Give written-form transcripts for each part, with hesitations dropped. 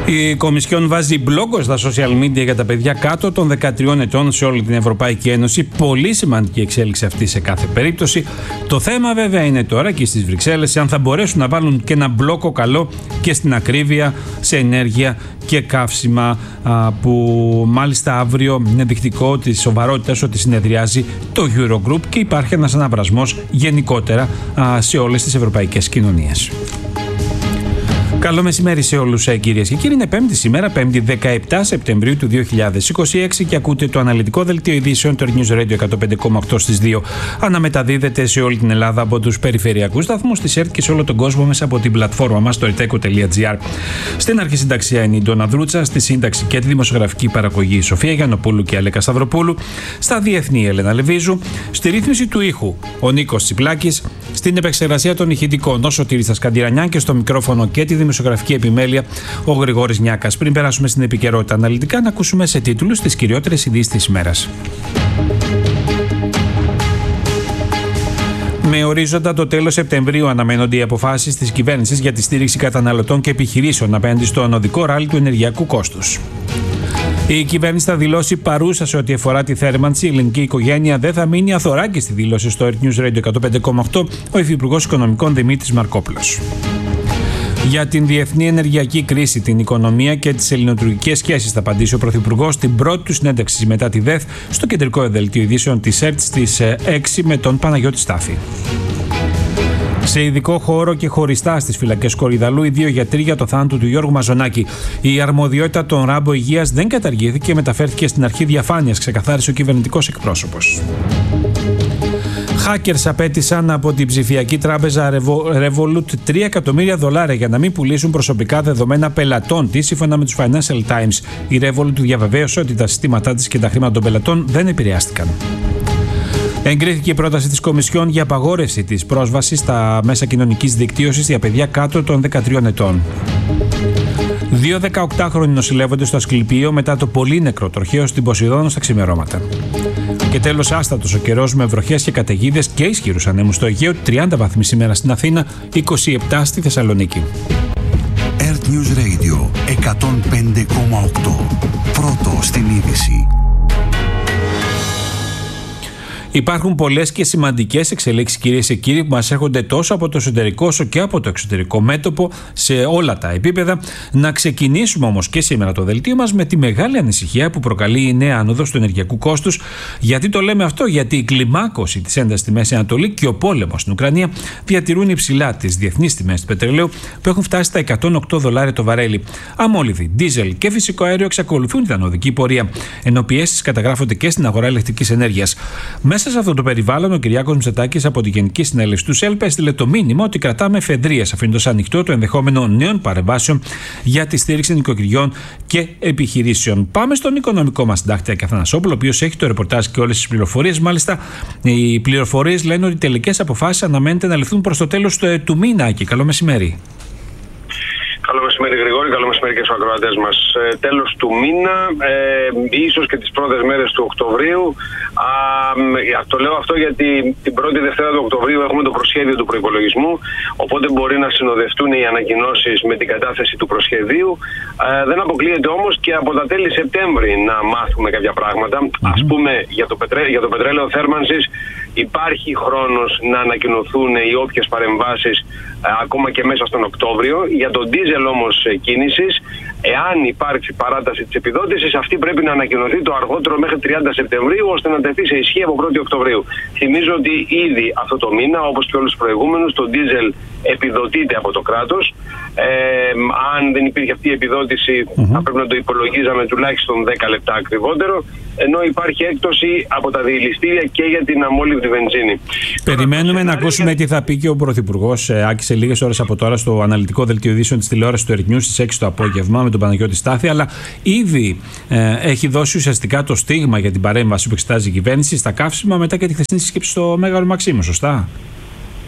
Η Κομισιόν βάζει μπλόκο στα social media για τα παιδιά κάτω των 13 ετών σε όλη την Ευρωπαϊκή Ένωση. Πολύ σημαντική εξέλιξη αυτή σε κάθε περίπτωση. Το θέμα βέβαια είναι τώρα και στις Βρυξέλλες αν θα μπορέσουν να βάλουν και ένα μπλόκο καλό και στην ακρίβεια, σε ενέργεια και καύσιμα, που μάλιστα αύριο είναι δεικτικό της σοβαρότητας ότι συνεδριάζει το Eurogroup και υπάρχει ένας αναβρασμός γενικότερα σε όλες τις ευρωπαϊκές κοινωνίες. Καλό μεσημέρι σε όλους, κυρίες και κύριοι. Είναι Πέμπτη σήμερα, 5η 17 Σεπτεμβρίου του 2026 και ακούτε το αναλυτικό δελτίο ειδήσεων του News Radio 105,8 στις 2. Αναμεταδίδεται σε όλη την Ελλάδα από τους περιφερειακούς σταθμούς της ΕΡΤ και σε όλο τον κόσμο μέσα από την πλατφόρμα μας το rteco.gr. Στην αρχισυνταξία είναι η Ντόνα Δρούτσα, στη σύνταξη και τη δημοσιογραφική παραγωγή η Σοφία Γιαννοπούλου και Αλέκα Σταυροπούλου, στα διεθνή η Έλενα Λεβίζου, στη ρύθμιση του ήχου ο Νίκος Τσιπλάκης, στην επεξεργασία των ηχητικών ο Σωτήρης Τασκαντηρανιάν και στο μικρόφωνο και τη δημοσιογραφική επιμέλεια ο Γρηγόρης Νιάκας. Πριν περάσουμε στην επικαιρότητα αναλυτικά, να ακούσουμε σε τίτλους τις κυριότερες ειδήσεις της ημέρας. Με ορίζοντα το τέλος Σεπτεμβρίου αναμένονται οι αποφάσεις της κυβέρνησης για τη στήριξη καταναλωτών και επιχειρήσεων απέναντι στο ανωδικό ράλι του ενεργειακού κόστους. Η κυβέρνηση θα δηλώσει παρούσα σε ό,τι αφορά τη θέρμανση. Η ελληνική οικογένεια δεν θα μείνει αθωράκιστη, δήλωσε στο News Radio 105,8 ο Υφυπουργός Οικονομικών Δημήτρης Μαρκόπουλος. Για την διεθνή ενεργειακή κρίση, την οικονομία και τις ελληνοτουρκικές σχέσεις θα απαντήσει ο Πρωθυπουργός στην πρώτη του συνέντευξη μετά τη ΔΕΘ στο κεντρικό δελτίο ειδήσεων της ΕΡΤ στις 6 με τον Παναγιώτη Στάφη. Σε ειδικό χώρο και χωριστά στις φυλακές Κορυδαλού, οι 2 γιατροί για το θάνατο του Γιώργου Μαζονάκη. Η αρμοδιότητα των ράμπο υγείας δεν καταργήθηκε και μεταφέρθηκε στην αρχή διαφάνειας, ξεκαθάρισε ο κυβερνητικός εκπρόσωπος. Hackers απέτησαν από την ψηφιακή τράπεζα Revolut $3 εκατομμύρια για να μην πουλήσουν προσωπικά δεδομένα πελατών της, σύμφωνα με τους Financial Times. Η Revolut διαβεβαίωσε ότι τα συστήματά της και τα χρήματα των πελατών δεν επηρεάστηκαν. Εγκρίθηκε η πρόταση της Κομισιόν για απαγόρευση της πρόσβασης στα μέσα κοινωνικής δικτύωσης για παιδιά κάτω των 13 ετών. 2 18χρονοι νοσηλεύονται στο Ασκληπείο μετά το πολύ νεκρό τροχαίο στην Ποσειδώνα στα ξημερώματα. Και τέλος, άστατος ο καιρός με βροχές και καταιγίδες και ισχυρούς ανέμους στο Αιγαίο, 30 βαθμοί σήμερα στην Αθήνα, 27 στη Θεσσαλονίκη. Earth News Radio 105,8. Πρώτο στην είδηση. Υπάρχουν πολλές και σημαντικές εξελίξεις, κυρίες και κύριοι, που μας έρχονται τόσο από το εσωτερικό όσο και από το εξωτερικό μέτωπο σε όλα τα επίπεδα. Να ξεκινήσουμε όμως και σήμερα το δελτίο μας με τη μεγάλη ανησυχία που προκαλεί η νέα άνοδος του ενεργειακού κόστους. Γιατί το λέμε αυτό? Γιατί η κλιμάκωση της έντασης στη Μέση Ανατολή και ο πόλεμος στην Ουκρανία διατηρούν υψηλά τις διεθνείς τιμές του πετρελαίου που έχουν φτάσει στα $108 το βαρέλι. Αμόλυβδη, ντίζελ και φυσικό αέριο εξακολουθούν την ανωδική πορεία, ενώ πιέσεις καταγράφονται και στην αγορά ηλεκτρικής ενέργειας. Μέσα σε αυτό το περιβάλλον, ο Κυριάκος Μητσοτάκης από τη Γενική Συνέλευση του ΣΕΛΠ έστειλε το μήνυμα ότι κρατάμε εφεδρείες, αφήνοντας ανοιχτό το ενδεχόμενο νέων παρεμβάσεων για τη στήριξη νοικοκυριών και επιχειρήσεων. Πάμε στον οικονομικό μας συντάκτη Αθανασόπουλο, ο οποίος έχει το ρεπορτάζ και όλες τις πληροφορίες. Μάλιστα, οι πληροφορίες λένε ότι οι τελικές αποφάσεις αναμένεται να ληφθούν προς το τέλος του μήνα. Και καλό μεσημέρι. Καλό μεσημέρι, Γρηγόρη. Καλό μεσημέρι και στους ακροατές μας. Τέλος του μήνα, ίσως και τις πρώτες μέρες του Οκτωβρίου. Το λέω αυτό γιατί την πρώτη Δευτέρα του Οκτωβρίου έχουμε το προσχέδιο του προϋπολογισμού. Οπότε μπορεί να συνοδευτούν οι ανακοινώσεις με την κατάθεση του προσχεδίου. Δεν αποκλείεται όμως και από τα τέλη Σεπτέμβρη να μάθουμε κάποια πράγματα. Ας πούμε, για το πετρέλαιο θέρμανσης υπάρχει χρόνος να ανακοινωθούν οι όποιες παρεμβάσεις ακόμα και μέσα στον Οκτώβριο. Για τον ντίζελ όμως κίνησης, εάν υπάρξει παράταση της επιδότησης, αυτή πρέπει να ανακοινωθεί το αργότερο μέχρι 30 Σεπτεμβρίου, ώστε να τεθεί σε ισχύ από 1η Οκτωβρίου. Θυμίζω ότι ήδη αυτό το μήνα, όπως και όλους τους προηγούμενους, το ντίζελ επιδοτείται από το κράτος. Αν δεν υπήρχε αυτή η επιδότηση, θα πρέπει να το υπολογίζαμε τουλάχιστον 10 λεπτά ακριβότερο, ενώ υπάρχει έκπτωση από τα διελιστήρια και για την αμόλυβδη βενζίνη. Περιμένουμε να ακούσουμε τι θα πει και ο Πρωθυπουργός Άκη σε λίγες ώρες από τώρα στο αναλυτικό δελτίο ειδήσεων της τηλεόρασης του Earth News στις 6 το απόγευμα με τον Παναγιώτη Στάθη, αλλά ήδη έχει δώσει ουσιαστικά το στίγμα για την παρέμβαση που εξετάζει η κυβέρνηση στα καύσιμα μετά και τη χθεσινή σύσκεψη στο Μέγαρο Μαξίμου, σωστά?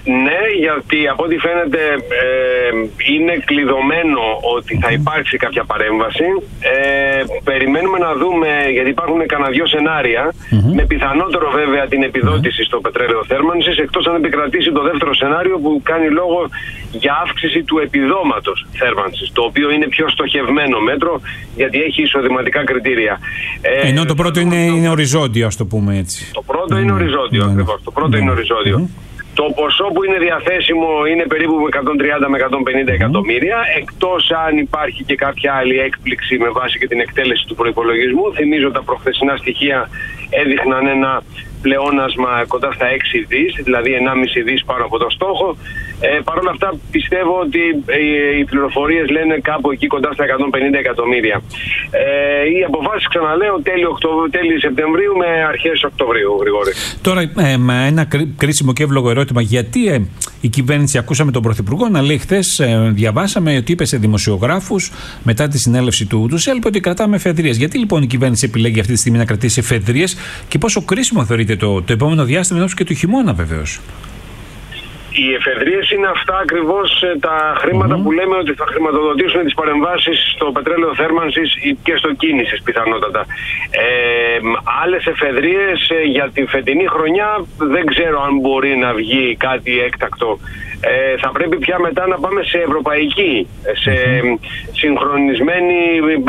Ναι, γιατί από ό,τι φαίνεται είναι κλειδωμένο ότι θα υπάρξει κάποια παρέμβαση. Περιμένουμε να δούμε, γιατί υπάρχουν κανένα δυο σενάρια, με πιθανότερο βέβαια την επιδότηση στο πετρέλαιο θέρμανσης, εκτός αν επικρατήσει το δεύτερο σενάριο που κάνει λόγο για αύξηση του επιδόματος θέρμανσης, το οποίο είναι πιο στοχευμένο μέτρο, γιατί έχει εισοδηματικά κριτήρια. Ενώ το πρώτο είναι οριζόντιο, ας το πούμε έτσι. Το πρώτο είναι οριζόντιο, ακριβώς. Το πρώτο είναι οριζόντιο. Το ποσό που είναι διαθέσιμο είναι περίπου 130 με 150 εκατομμύρια, εκτός αν υπάρχει και κάποια άλλη έκπληξη με βάση και την εκτέλεση του προϋπολογισμού. Θυμίζω τα προχθεσινά στοιχεία έδειχναν ένα πλεόνασμα κοντά στα 6 δις, δηλαδή 1,5 δις πάνω από το στόχο. Παρ' όλα αυτά πιστεύω ότι οι πληροφορίες λένε κάπου εκεί κοντά στα 150 εκατομμύρια. Οι αποφάσεις, ξαναλέω, τέλη Σεπτεμβρίου με αρχές Οκτωβρίου, Γρηγόρη. Τώρα, ένα κρίσιμο και εύλογο ερώτημα. Γιατί η κυβέρνηση, ακούσαμε τον Πρωθυπουργό να λέει χθες, διαβάσαμε ότι είπε σε δημοσιογράφους μετά τη συνέλευση του ΣΕΛΠ ότι κρατάμε εφεδρείες. Γιατί λοιπόν η κυβέρνηση επιλέγει αυτή τη στιγμή να κρατήσει εφεδρείες και πόσο κρίσιμο θεωρείται το επόμενο διάστημα, ενώ και του χειμώνα βεβαίως? Οι εφεδρείες είναι αυτά ακριβώς τα χρήματα που λέμε ότι θα χρηματοδοτήσουν τις παρεμβάσεις στο πετρέλαιο θέρμανσης και στο κίνησης πιθανότατα. Άλλες εφεδρείες για την φετινή χρονιά δεν ξέρω αν μπορεί να βγει κάτι έκτακτο. Θα πρέπει πια μετά να πάμε σε ευρωπαϊκή, σε συγχρονισμένη,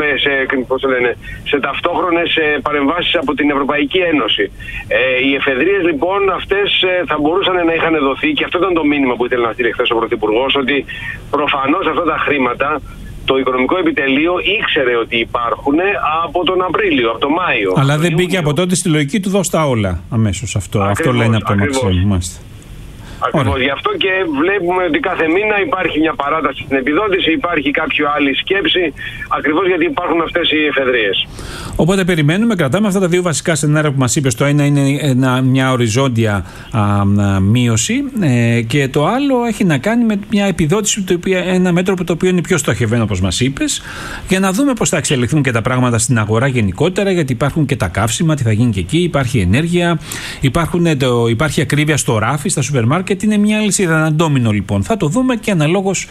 σε ταυτόχρονες παρεμβάσεις από την Ευρωπαϊκή Ένωση. Οι εφεδρείες λοιπόν αυτές θα μπορούσαν να είχαν δοθεί, και αυτό ήταν το μήνυμα που ήθελε να στείλει χθες ο Πρωθυπουργός, ότι προφανώς αυτά τα χρήματα το Οικονομικό Επιτελείο ήξερε ότι υπάρχουν από τον Απρίλιο, από τον Μάιο. Αλλά δεν μπήκε από τότε στη λογική του δώσ' τα όλα αμέσως αυτό. Ακριβώς, αυτό λένε από το Μαξίμου. Ακριβώς. Γι' αυτό και βλέπουμε ότι κάθε μήνα υπάρχει μια παράταση στην επιδότηση, υπάρχει κάποια άλλη σκέψη, ακριβώς γιατί υπάρχουν αυτές οι εφεδρείες. Οπότε περιμένουμε, κρατάμε αυτά τα δύο βασικά σενάρια που μας είπες. Το ένα είναι μια οριζόντια μείωση και το άλλο έχει να κάνει με μια επιδότηση, ένα μέτρο το οποίο είναι πιο στοχευμένο, όπως μας είπες, για να δούμε πώς θα εξελιχθούν και τα πράγματα στην αγορά γενικότερα, γιατί υπάρχουν και τα καύσιμα, τι θα γίνει και εκεί, υπάρχει ενέργεια, υπάρχει ακρίβεια στο ράφι, στα σούπερ μάρκετ. Είναι μια αλυσίδα, ένα ντόμινο λοιπόν. Θα το δούμε και αναλόγως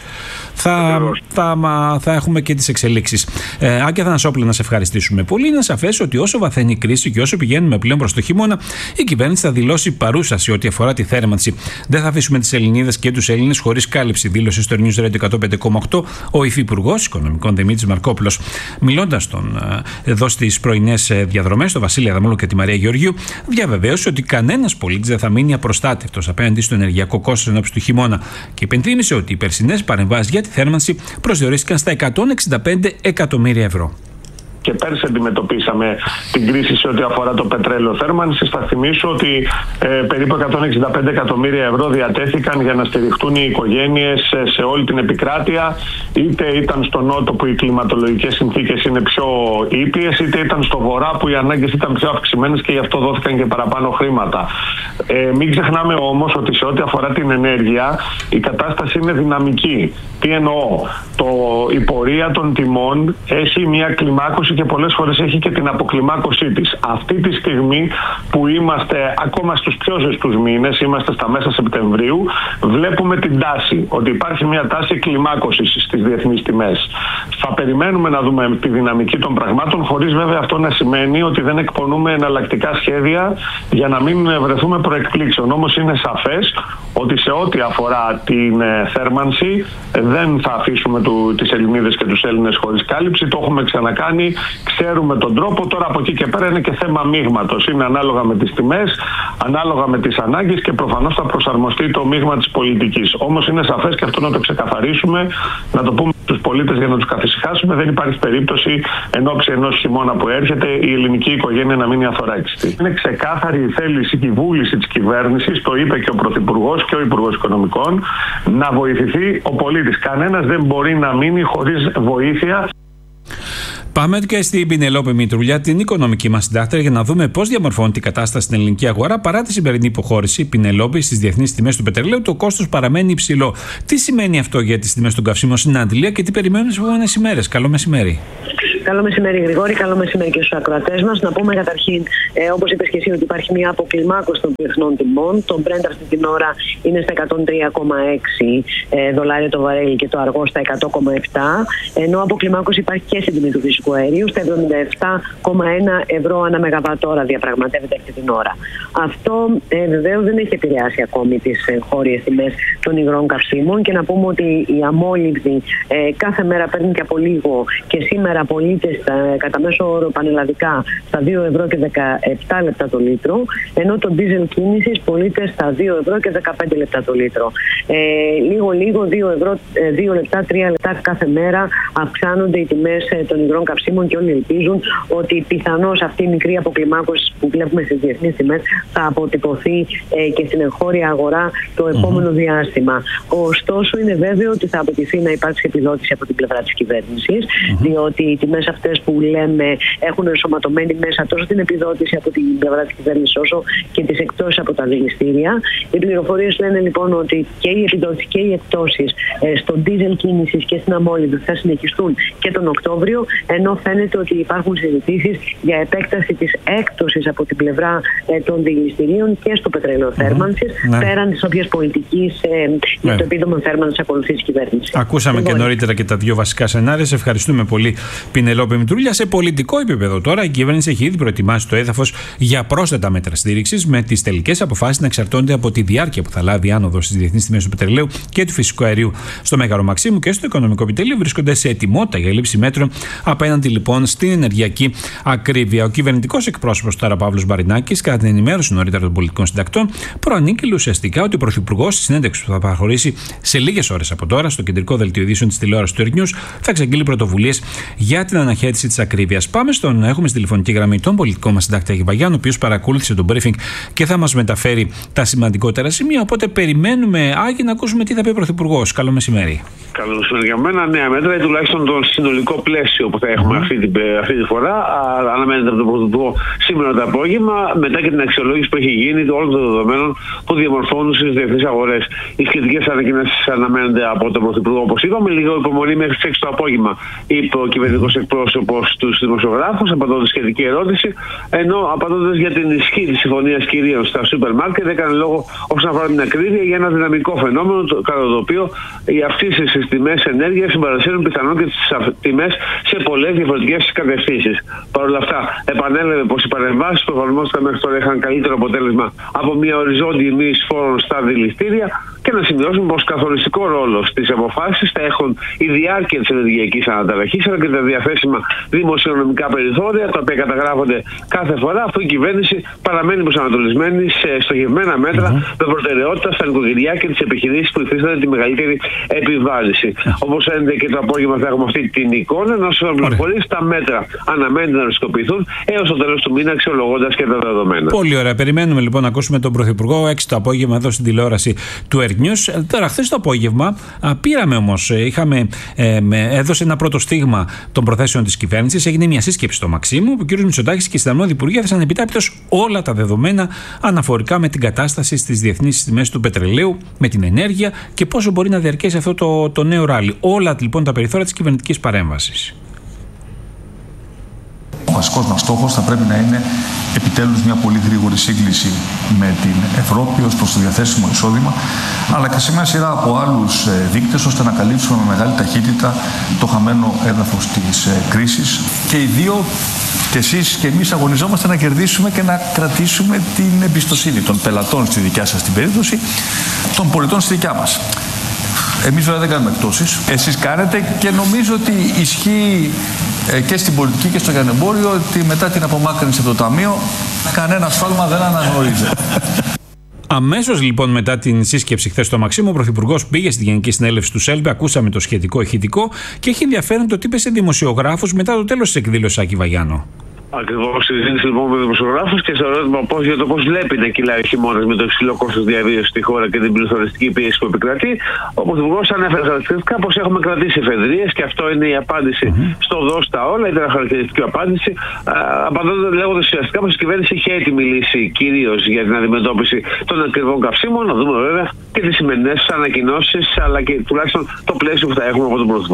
θα έχουμε και τις εξελίξεις. Άκη Αθανασόπουλε, να σε ευχαριστήσουμε πολύ. Είναι σαφές ότι όσο βαθαίνει η κρίση και όσο πηγαίνουμε πλέον προς το χειμώνα, η κυβέρνηση θα δηλώσει παρούσταση ό,τι αφορά τη θέρμανση. Δεν θα αφήσουμε τις Ελληνίδες και τους Έλληνες χωρίς κάλυψη, δήλωσε στο News Radio 105,8 ο Υφυπουργός Οικονομικών Δημήτρης Μαρκόπουλος. Μιλώντας εδώ στις πρωινές διαδρομές, τον Βασίλη Αδαμόλου και τη Μαρία Γεωργίου, διαβεβαίωσε ότι κανένας πολίτης δεν θα μείνει απροστάτευτος απέναντι στο ενεργειακό κόστος ενόψει του χειμώνα και υπενθύμησε ότι οι περσινές παρεμβάσεις για τη θέρμανση προσδιορίστηκαν στα 165 εκατομμύρια ευρώ. Και πέρσι αντιμετωπίσαμε την κρίση σε ό,τι αφορά το πετρέλαιο θέρμανσης. Θα θυμίσω ότι περίπου 165 εκατομμύρια ευρώ διατέθηκαν για να στηριχτούν οι οικογένειες σε όλη την επικράτεια, είτε ήταν στο νότο που οι κλιματολογικές συνθήκες είναι πιο ήπιες, είτε ήταν στο βορρά που οι ανάγκες ήταν πιο αυξημένες και γι' αυτό δόθηκαν και παραπάνω χρήματα. Μην ξεχνάμε όμως ότι σε ό,τι αφορά την ενέργεια η κατάσταση είναι δυναμική. Τι εννοώ? Η πορεία των τιμών έχει μια κλιμάκωση και πολλές φορές έχει και την αποκλιμάκωσή της. Αυτή τη στιγμή που είμαστε ακόμα στους πιο ζεστούς μήνες, είμαστε στα μέσα Σεπτεμβρίου, βλέπουμε την τάση, ότι υπάρχει μια τάση κλιμάκωσης στις διεθνείς τιμές. Θα περιμένουμε να δούμε τη δυναμική των πραγμάτων, χωρίς βέβαια αυτό να σημαίνει ότι δεν εκπονούμε εναλλακτικά σχέδια για να μην βρεθούμε προεκπλήξεων. Όμως είναι σαφές ότι σε ό,τι αφορά την θέρμανση δεν θα αφήσουμε τις Ελληνίδες και τους Έλληνες χωρίς κάλυψη. Το έχουμε ξανακάνει, ξέρουμε τον τρόπο. Τώρα από εκεί και πέρα είναι και θέμα μείγματος. Είναι ανάλογα με τις τιμές, ανάλογα με τις ανάγκες και προφανώς θα προσαρμοστεί το μείγμα της πολιτικής. Όμως είναι σαφές και αυτό να το ξεκαθαρίσουμε, να το πούμε στους πολίτες για να τους καθησυχάσουμε. Δεν υπάρχει περίπτωση εν ώψη ενός χειμώνα που έρχεται η ελληνική οικογένεια να μείνει αθωράκιστη. Είναι ξεκάθαρη η θέληση και η βούληση της κυβέρνησης, το είπε και ο Πρωθυπουργός και ο Υπουργός Οικονομικών, να βοηθηθεί ο πολίτης. Κανένας δεν μπορεί να μείνει χωρίς βοήθεια. Πάμε και στην Πινελόπη Μητρουλιά, την οικονομική μας συντάκτρια, για να δούμε πώς διαμορφώνεται η κατάσταση στην ελληνική αγορά παρά τη σημερινή υποχώρηση. Πινελόπη, στις διεθνείς τιμές του πετρελαίου, το κόστος παραμένει υψηλό. Τι σημαίνει αυτό για τις τιμές των καυσίμων στην Αντλία και τι περιμένουμε τις επόμενες ημέρες? Καλό μεσημέρι. Καλό μεσημέρι, Γρηγόρη. Καλό μεσημέρι και στους ακροατές μας. Να πούμε καταρχήν, όπως είπες και εσύ, ότι υπάρχει μια αποκλιμάκωση των διεθνών τιμών. Το Brent αυτή την ώρα είναι στα $103,6 το βαρέλι και το αργό στα 100,7. Ενώ αποκλιμάκωση υπάρχει και στην τιμή του φυσικού αερίου, στα €77,1 ανά μεγαβατόρα διαπραγματεύεται αυτή την ώρα. Αυτό βεβαίως δεν έχει επηρεάσει ακόμη τις χώριες τιμές των υγρών καυσίμων. Και να πούμε ότι η αμόλυβδη κάθε μέρα παίρνει και από λίγο και σήμερα πωλείται κατά μέσο όρο πανελλαδικά στα €2,17 το λίτρο, ενώ το ντίζελ κίνησης πωλείται στα €2,15 το λίτρο. Λίγο, 2 λεπτά, 3 λεπτά κάθε μέρα αυξάνονται οι τιμές των υγρών καυσίμων και όλοι ελπίζουν ότι πιθανώς αυτή η μικρή αποκλιμάκωση που βλέπουμε στις διεθνείς τιμές θα αποτυπωθεί και στην εγχώρια αγορά το επόμενο διάστημα. Ωστόσο, είναι βέβαιο ότι θα απαιτηθεί να υπάρξει επιδότηση από την πλευρά της κυβέρνησης, διότι οι τιμές αυτές που λέμε έχουν ενσωματωμένη μέσα τόσο την επιδότηση από την πλευρά της κυβέρνησης όσο και τις εκτόσεις από τα δηληστήρια. Οι πληροφορίες λένε λοιπόν ότι και η επιδότηση και οι εκτόσεις στον ντίζελ κίνησης και στην αμόλυβδη θα συνεχιστούν και τον Οκτώβριο, ενώ φαίνεται ότι υπάρχουν συζητήσεις για επέκταση της έκπτωσης από την πλευρά των δηληστηρίων και στο πετρέλαιο θέρμανσης, πέραν της όποιας πολιτικής για το επίδομα θέρμανσης ακολουθεί της κυβέρνησης. Ακούσαμε και νωρίτερα και τα δύο βασικά σενάρια. Σε ευχαριστούμε πολύ, Πινελόπη Μητρούλια. Σε πολιτικό επίπεδο τώρα, η κυβέρνηση έχει ήδη προετοιμάσει το έδαφος για πρόσθετα μέτρα στήριξης, με τις τελικές αποφάσεις να εξαρτώνται από τη διάρκεια που θα λάβει η άνοδος στις διεθνείς τιμές του πετρελαίου και του φυσικού αερίου. Στο Μέγαρο Μαξίμου και στο Οικονομικό Επιτελείο βρίσκονται σε ετοιμότητα για λήψη μέτρων απέναντι λοιπόν στην ενεργειακή ακρίβεια. Ο κυβερνητικός εκπρόσωπος τώρα, Παύλος Μπαρινάκης, κατά την ενημέρωση νωρίτερα των πολιτικών συντακτών, προανήγγειλε ουσιαστικά ότι ο Πρωθυπουργός στη συνέντευξη που θα παραχωρήσει σε λίγες ώρες από τώρα στο κεντρικό δελτίο ειδήσεων της τηλεόρασης του Earth News θα εξαγγείλει πρωτοβουλίες για την αναχέτηση της ακρίβειας. Έχουμε στη τηλεφωνική γραμμή τον πολιτικό μας συντάκτη Άκη Βαγιάννη, ο οποίος παρακολούθησε τον briefing και θα μας μεταφέρει τα σημαντικότερα σημεία. Οπότε περιμένουμε, Άκη, να ακούσουμε τι θα πει ο Πρωθυπουργός. Καλό μεσημέρι. Καλό μεσημέρι. Για μένα, νέα μέτρα ή τουλάχιστον το συνολικό πλαίσιο που θα έχουμε αυτή τη φορά. Αναμένεται από τον Πρωθυπουργό σήμερα το απόγευμα, μετά και την αξιολόγηση που έχει γίνει όλων των δεδομένων που διαμορφώνουν στις διεθνείς αγορές. Οι σχετικές ανακοινώσεις αναμένονται από τον Πρωθυπουργό, όπως είπαμε, λίγο υπομονή μέχρι τις 6 το απόγευμα, είπε ο κυβερνητικός εκπρόσωπος στους δημοσιογράφους, απαντώντας σχετική ερώτηση, ενώ απαντώντας για την ισχύ της συμφωνίας κυρίων στα σούπερ μάρκετ, έκανε λόγο όσον αφορά την ακρίβεια για ένα δυναμικό φαινόμενο, κατά το οποίο οι αυξήσεις στις τιμές ενέργειας συμπαρασύρουν πιθανόν και τις τιμές σε πολλές διαφορετικές κατευθύνσεις. Παρ' όλα αυτά, επανέλαβε πως οι παρεμβάσεις που εφαρμόστηκαν μέχρι τώρα είχαν καλύτερο αποτέλεσμα από μια οριζόντια μείωση φόρων στα δηληστήρια και να σημειώσουμε πως καθοριστικό ρόλο στις αποφάσεις θα έχουν η διάρκεια της ενεργειακής αναταραχής αλλά και τα διαθέσιμα δημοσιονομικά περιθώρια, τα οποία καταγράφονται κάθε φορά, αφού η κυβέρνηση παραμένει προσανατολισμένη σε στοχευμένα μέτρα με προτεραιότητα στα νοικοκυριά και τις επιχειρήσεις που υφίστανται τη μεγαλύτερη επιβάρυνση. Όπως φαίνεται και το απόγευμα θα έχουμε αυτή την εικόνα, ενώ σε πληροφορίες τα μέτρα αναμένεται να οριστικοποιηθούν έως το τέλος του μήνα, αξιολογώντας και τα δεδομένα. Πολύ ωραία. Περιμένουμε λοιπόν να ακούσουμε τον Πρωθυπουργό 6 το απόγευμα εδώ στην τηλεόραση του Earth News. Τώρα, χθες το απόγευμα πήραμε όμως, έδωσε ένα πρώτο στίγμα των προθέσεων της κυβέρνησης. Έγινε μια σύσκεψη στο Μαξίμου, που ο κ. Μητσοτάκης και η Συνταγματική Υπουργεία έθεσαν επιτάπητος όλα τα δεδομένα αναφορικά με την κατάσταση στις διεθνείς τιμές του πετρελαίου, με την ενέργεια και πόσο μπορεί να διαρκέσει αυτό το νέο ράλι. Όλα λοιπόν τα περιθώρια της κυβερνητικής παρέμβασης. Ο βασικός μας στόχος θα πρέπει να είναι επιτέλους μια πολύ γρήγορη σύγκληση με την Ευρώπη ως προς το διαθέσιμο εισόδημα, αλλά και σε μια σειρά από άλλους δείκτες, ώστε να καλύψουμε με μεγάλη ταχύτητα το χαμένο έδαφος της κρίσης. Και οι δύο, και εσείς και εμείς, αγωνιζόμαστε να κερδίσουμε και να κρατήσουμε την εμπιστοσύνη των πελατών στη δικιά σας την περίπτωση, των πολιτών στη δικιά μας. Εμείς βέβαια δεν κάνουμε εκτόσεις. Εσείς κάνετε, και νομίζω ότι ισχύει και στην πολιτική και στο λιανεμπόριο ότι μετά την απομάκρυνση από το Ταμείο κανένα σφάλμα δεν αναγνωρίζεται. Αμέσως λοιπόν μετά την σύσκεψη χθες στο Μαξίμου, ο Πρωθυπουργός πήγε στη Γενική Συνέλευση του ΣΕΛΒΕ, ακούσαμε το σχετικό ηχητικό και έχει ενδιαφέρον το τι είπε σε δημοσιογράφους μετά το τέλος της εκδήλωσης, Άκη Βαγιάννο. Ακριβώς, συζήτηση λοιπόν με δημοσιογράφους και στο ερώτημα για το πώς βλέπει να κυλάει ο χειμώνας με το υψηλό κόστος διαβίωσης στη χώρα και την πληθωριστική πίεση που επικρατεί. Ο Πρωθυπουργός ανέφερε χαρακτηριστικά πως έχουμε κρατήσει εφεδρείες και αυτό είναι η απάντηση στο δώστα όλα. Ήταν χαρακτηριστική απάντηση. Απαντώντας, λέγοντας ουσιαστικά πως η κυβέρνηση είχε έτοιμη λύση κυρίως για την αντιμετώπιση των ακριβών καυσίμων. Να δούμε βέβαια και τις σημερινές ανακοινώσεις αλλά και τουλάχιστον το πλαίσιο που θα έχουμε από τον Πρωθυπουργό.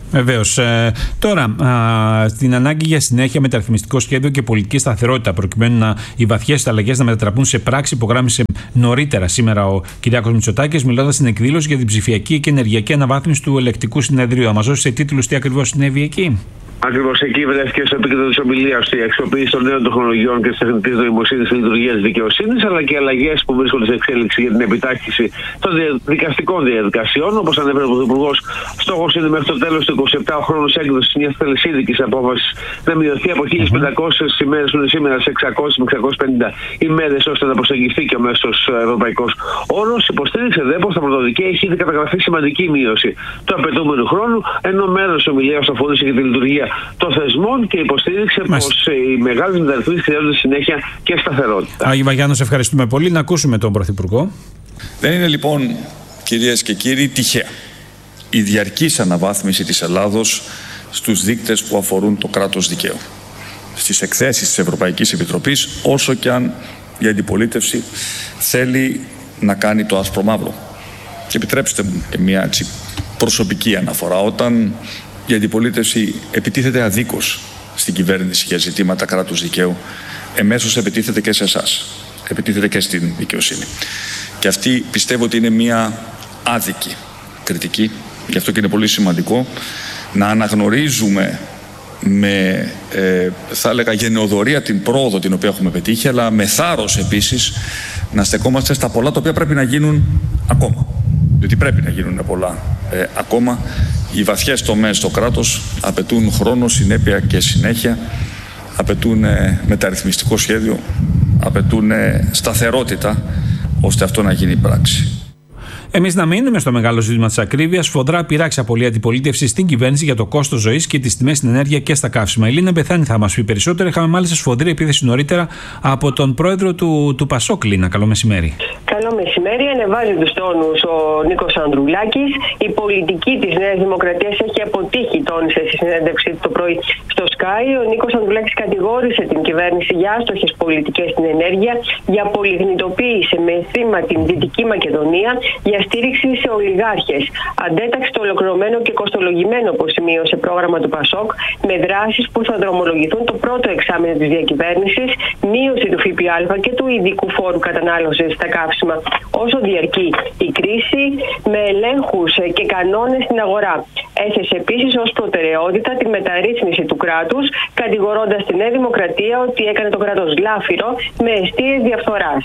Βεβαίως. Τώρα, στην ανάγκη για συνέχεια, μεταρρυθμιστικό σχέδιο και πολιτική σταθερότητα, προκειμένου οι βαθιές αλλαγές να μετατραπούν σε πράξη, υπογράμμισε νωρίτερα σήμερα ο Κυριάκος Μητσοτάκης, μιλώντας στην εκδήλωση για την ψηφιακή και ενεργειακή αναβάθμιση του Ελεκτικού Συνεδρίου. Θα μας δώσει σε τίτλους τι ακριβώς συνέβη εκεί? Ακριβώς εκεί βρέθηκε στο επίκεντρο της ομιλίας η αξιοποίηση των νέων τεχνολογιών και της τεχνητής νοημοσύνης στη λειτουργία της δικαιοσύνης, αλλά και αλλαγές που βρίσκονται σε εξέλιξη για την επιτάχυνση των δικαστικών διαδικασιών. Όπως ανέφερε ο Πρωθυπουργός, στόχος είναι μέχρι το τέλος του 27 ο χρόνος έκδοσης μιας τελεσίδικης απόφασης να μειωθεί από 1.500 ημέρες που είναι σήμερα σε 600 με 650 ημέρες, ώστε να προσεγγιστεί και ο μέσος ευρωπαϊκός όρος. Υποστήριξε δε πως τα πρωτοδικαία έχει ήδη καταγραφεί σημαντική μείωση του απαιτούμενου χρόνου, ενώ μέρος της ομιλίας αφορούσε και τη λειτουργία των θεσμών και υποστήριξε πως οι μεγάλες μεταρρυθμίσεις χρειάζονται συνέχεια και σταθερότητα. Άγιε Βαγιάννου, σε ευχαριστούμε πολύ. Να ακούσουμε τον Πρωθυπουργό. Δεν είναι λοιπόν, κυρίες και κύριοι, τυχαία η διαρκής αναβάθμιση της Ελλάδος στους δείκτες που αφορούν το κράτος δικαίου. Στις εκθέσεις της Ευρωπαϊκής Επιτροπής, όσο και αν η αντιπολίτευση θέλει να κάνει το άσπρο μαύρο. Και επιτρέψτε μου και μια έτσι προσωπική αναφορά. Όταν η αντιπολίτευση επιτίθεται αδίκως στην κυβέρνηση για ζητήματα κράτους δικαίου, εμέσως επιτίθεται και σε εσάς. Επιτίθεται και στην δικαιοσύνη. Και αυτή πιστεύω ότι είναι μια άδικη κριτική. Γι' αυτό και είναι πολύ σημαντικό να αναγνωρίζουμε με, θα έλεγα, γενεοδορία την πρόοδο την οποία έχουμε πετύχει, αλλά με θάρρος επίσης να στεκόμαστε στα πολλά τα οποία πρέπει να γίνουν ακόμα. Διότι πρέπει να γίνουν πολλά ακόμα. Οι βαθιές τομές στο κράτος απαιτούν χρόνο, συνέπεια και συνέχεια, απαιτούν μεταρρυθμιστικό σχέδιο, απαιτούν σταθερότητα, ώστε αυτό να γίνει πράξη. Εμείς να μείνουμε στο μεγάλο ζήτημα της ακρίβειας. Σφοδρά πειράξει απολύει αντιπολίτευση στην κυβέρνηση για το κόστος ζωής και τις τιμές στην ενέργεια και στα καύσιμα. Η Λίνα Μπεθάνη θα μας πει περισσότερο. Είχαμε μάλιστα σφοδρή επίθεση νωρίτερα από τον πρόεδρο του Πασόκ. Λίνα, καλό μεσημέρι. Καλό μεσημέρι. Ανεβάζει τους τόνους ο Νίκος Ανδρουλάκης. Η πολιτική της Νέας Δημοκρατίας έχει αποτύχει, τόνισε στη συνέντευξη το πρωί στο Sky. Ο Νίκος Ανδρουλάκης κατηγόρησε την κυβέρνηση για άστοχες πολιτικές στην ενέργεια, για πολυγνητοποίηση με θύμα την Δυτική Μακεδονία, για στήριξη σε ολιγάρχες. Αντέταξε το ολοκληρωμένο και κοστολογημένο, όπως σημείωσε, πρόγραμμα του Πασόκ, με δράσεις που θα δρομολογηθούν το πρώτο εξάμηνο της διακυβέρνησης, μείωση του ΦΠΑ και του ειδικού φόρου κατανάλωσης στα καύσιμα όσο διαρκεί η κρίση, με ελέγχους και κανόνες στην αγορά. Έθεσε επίσης ως προτεραιότητα τη μεταρρύθμιση του κράτους, κατηγορώντας τη Νέα Δημοκρατία ότι έκανε το κράτος λάφυρο με εστίες διαφθοράς.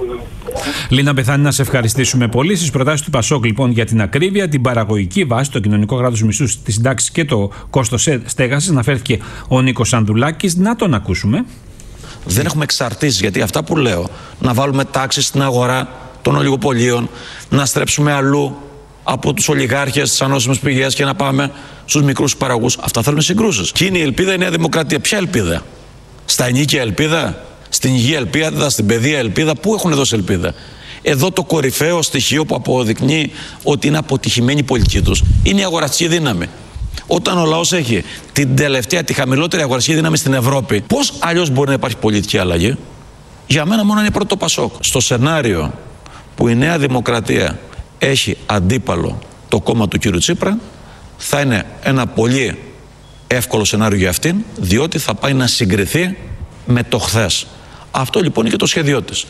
Λίνα Μπεθάνη, να σε ευχαριστήσουμε πολύ. Στις προτάσεις του Πασόκ, λοιπόν, για την ακρίβεια, την παραγωγική βάση, το κοινωνικό κράτος, μισθούς, τις συντάξεις και το κόστος στέγασης, αναφέρθηκε ο Νίκος Ανδρουλάκης. Να τον ακούσουμε. Δεν έχουμε εξαρτήσεις, γιατί αυτά που λέω, να βάλουμε τάξεις στην αγορά των ολιγοπολίων, να στρέψουμε αλλού από τους ολιγάρχες, τις ανώσιμες πηγές και να πάμε στους μικρούς παραγωγούς. Αυτά θέλουν συγκρούσεις. Και είναι η ελπίδα η Νέα Δημοκρατία. Ποια ελπίδα? Στα ενίκια ελπίδα? Στην υγεία ελπίδα? Στην παιδεία ελπίδα? Πού έχουν δώσει ελπίδα? Εδώ το κορυφαίο στοιχείο που αποδεικνύει ότι είναι αποτυχημένη η πολιτική τους είναι η αγοραστική δύναμη. Όταν ο λαός έχει την τελευταία, τη χαμηλότερη αγοραστική δύναμη στην Ευρώπη, πώς αλλιώς μπορεί να υπάρχει πολιτική αλλαγή? Για μένα μόνο είναι πρώτο το Πασόκ. Στο σενάριο που η Νέα Δημοκρατία έχει αντίπαλο το κόμμα του κ. Τσίπρα, θα είναι ένα πολύ εύκολο σενάριο για αυτήν, διότι θα πάει να συγκριθεί με το χθες. Αυτό λοιπόν είναι και το σχέδιό της.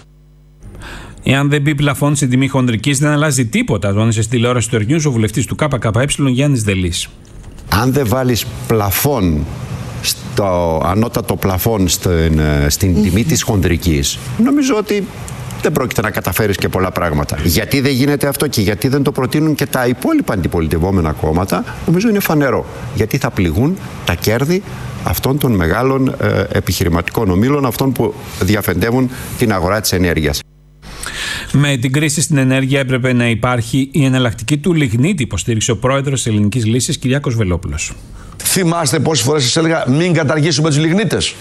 Εάν δεν μπει πλαφόν στην τιμή χονδρικής, δεν αλλάζει τίποτα. Τόνισε στη τηλεόραση του Ερνιούς ο βουλευτής του ΚΚΕ Γιάννης Δελής. Αν δεν βάλεις πλαφόν, στο ανώτατο πλαφόν στην τιμή της χονδρικής, νομίζω ότι δεν πρόκειται να καταφέρεις και πολλά πράγματα. Γιατί δεν γίνεται αυτό και γιατί δεν το προτείνουν και τα υπόλοιπα αντιπολιτευόμενα κόμματα, νομίζω είναι φανερό. Γιατί θα πληγούν τα κέρδη αυτών των μεγάλων επιχειρηματικών ομίλων, αυτών που διαφεντεύουν την αγορά της ενέργειας. Με την κρίση στην ενέργεια έπρεπε να υπάρχει η εναλλακτική του λιγνίτη, υποστήριξε ο πρόεδρος της Ελληνικής Λύσης, Κυριάκος Βελόπουλος. Θυμάστε πόσες φορές σας έλεγα μην καταργήσουμε τους λιγνίτες?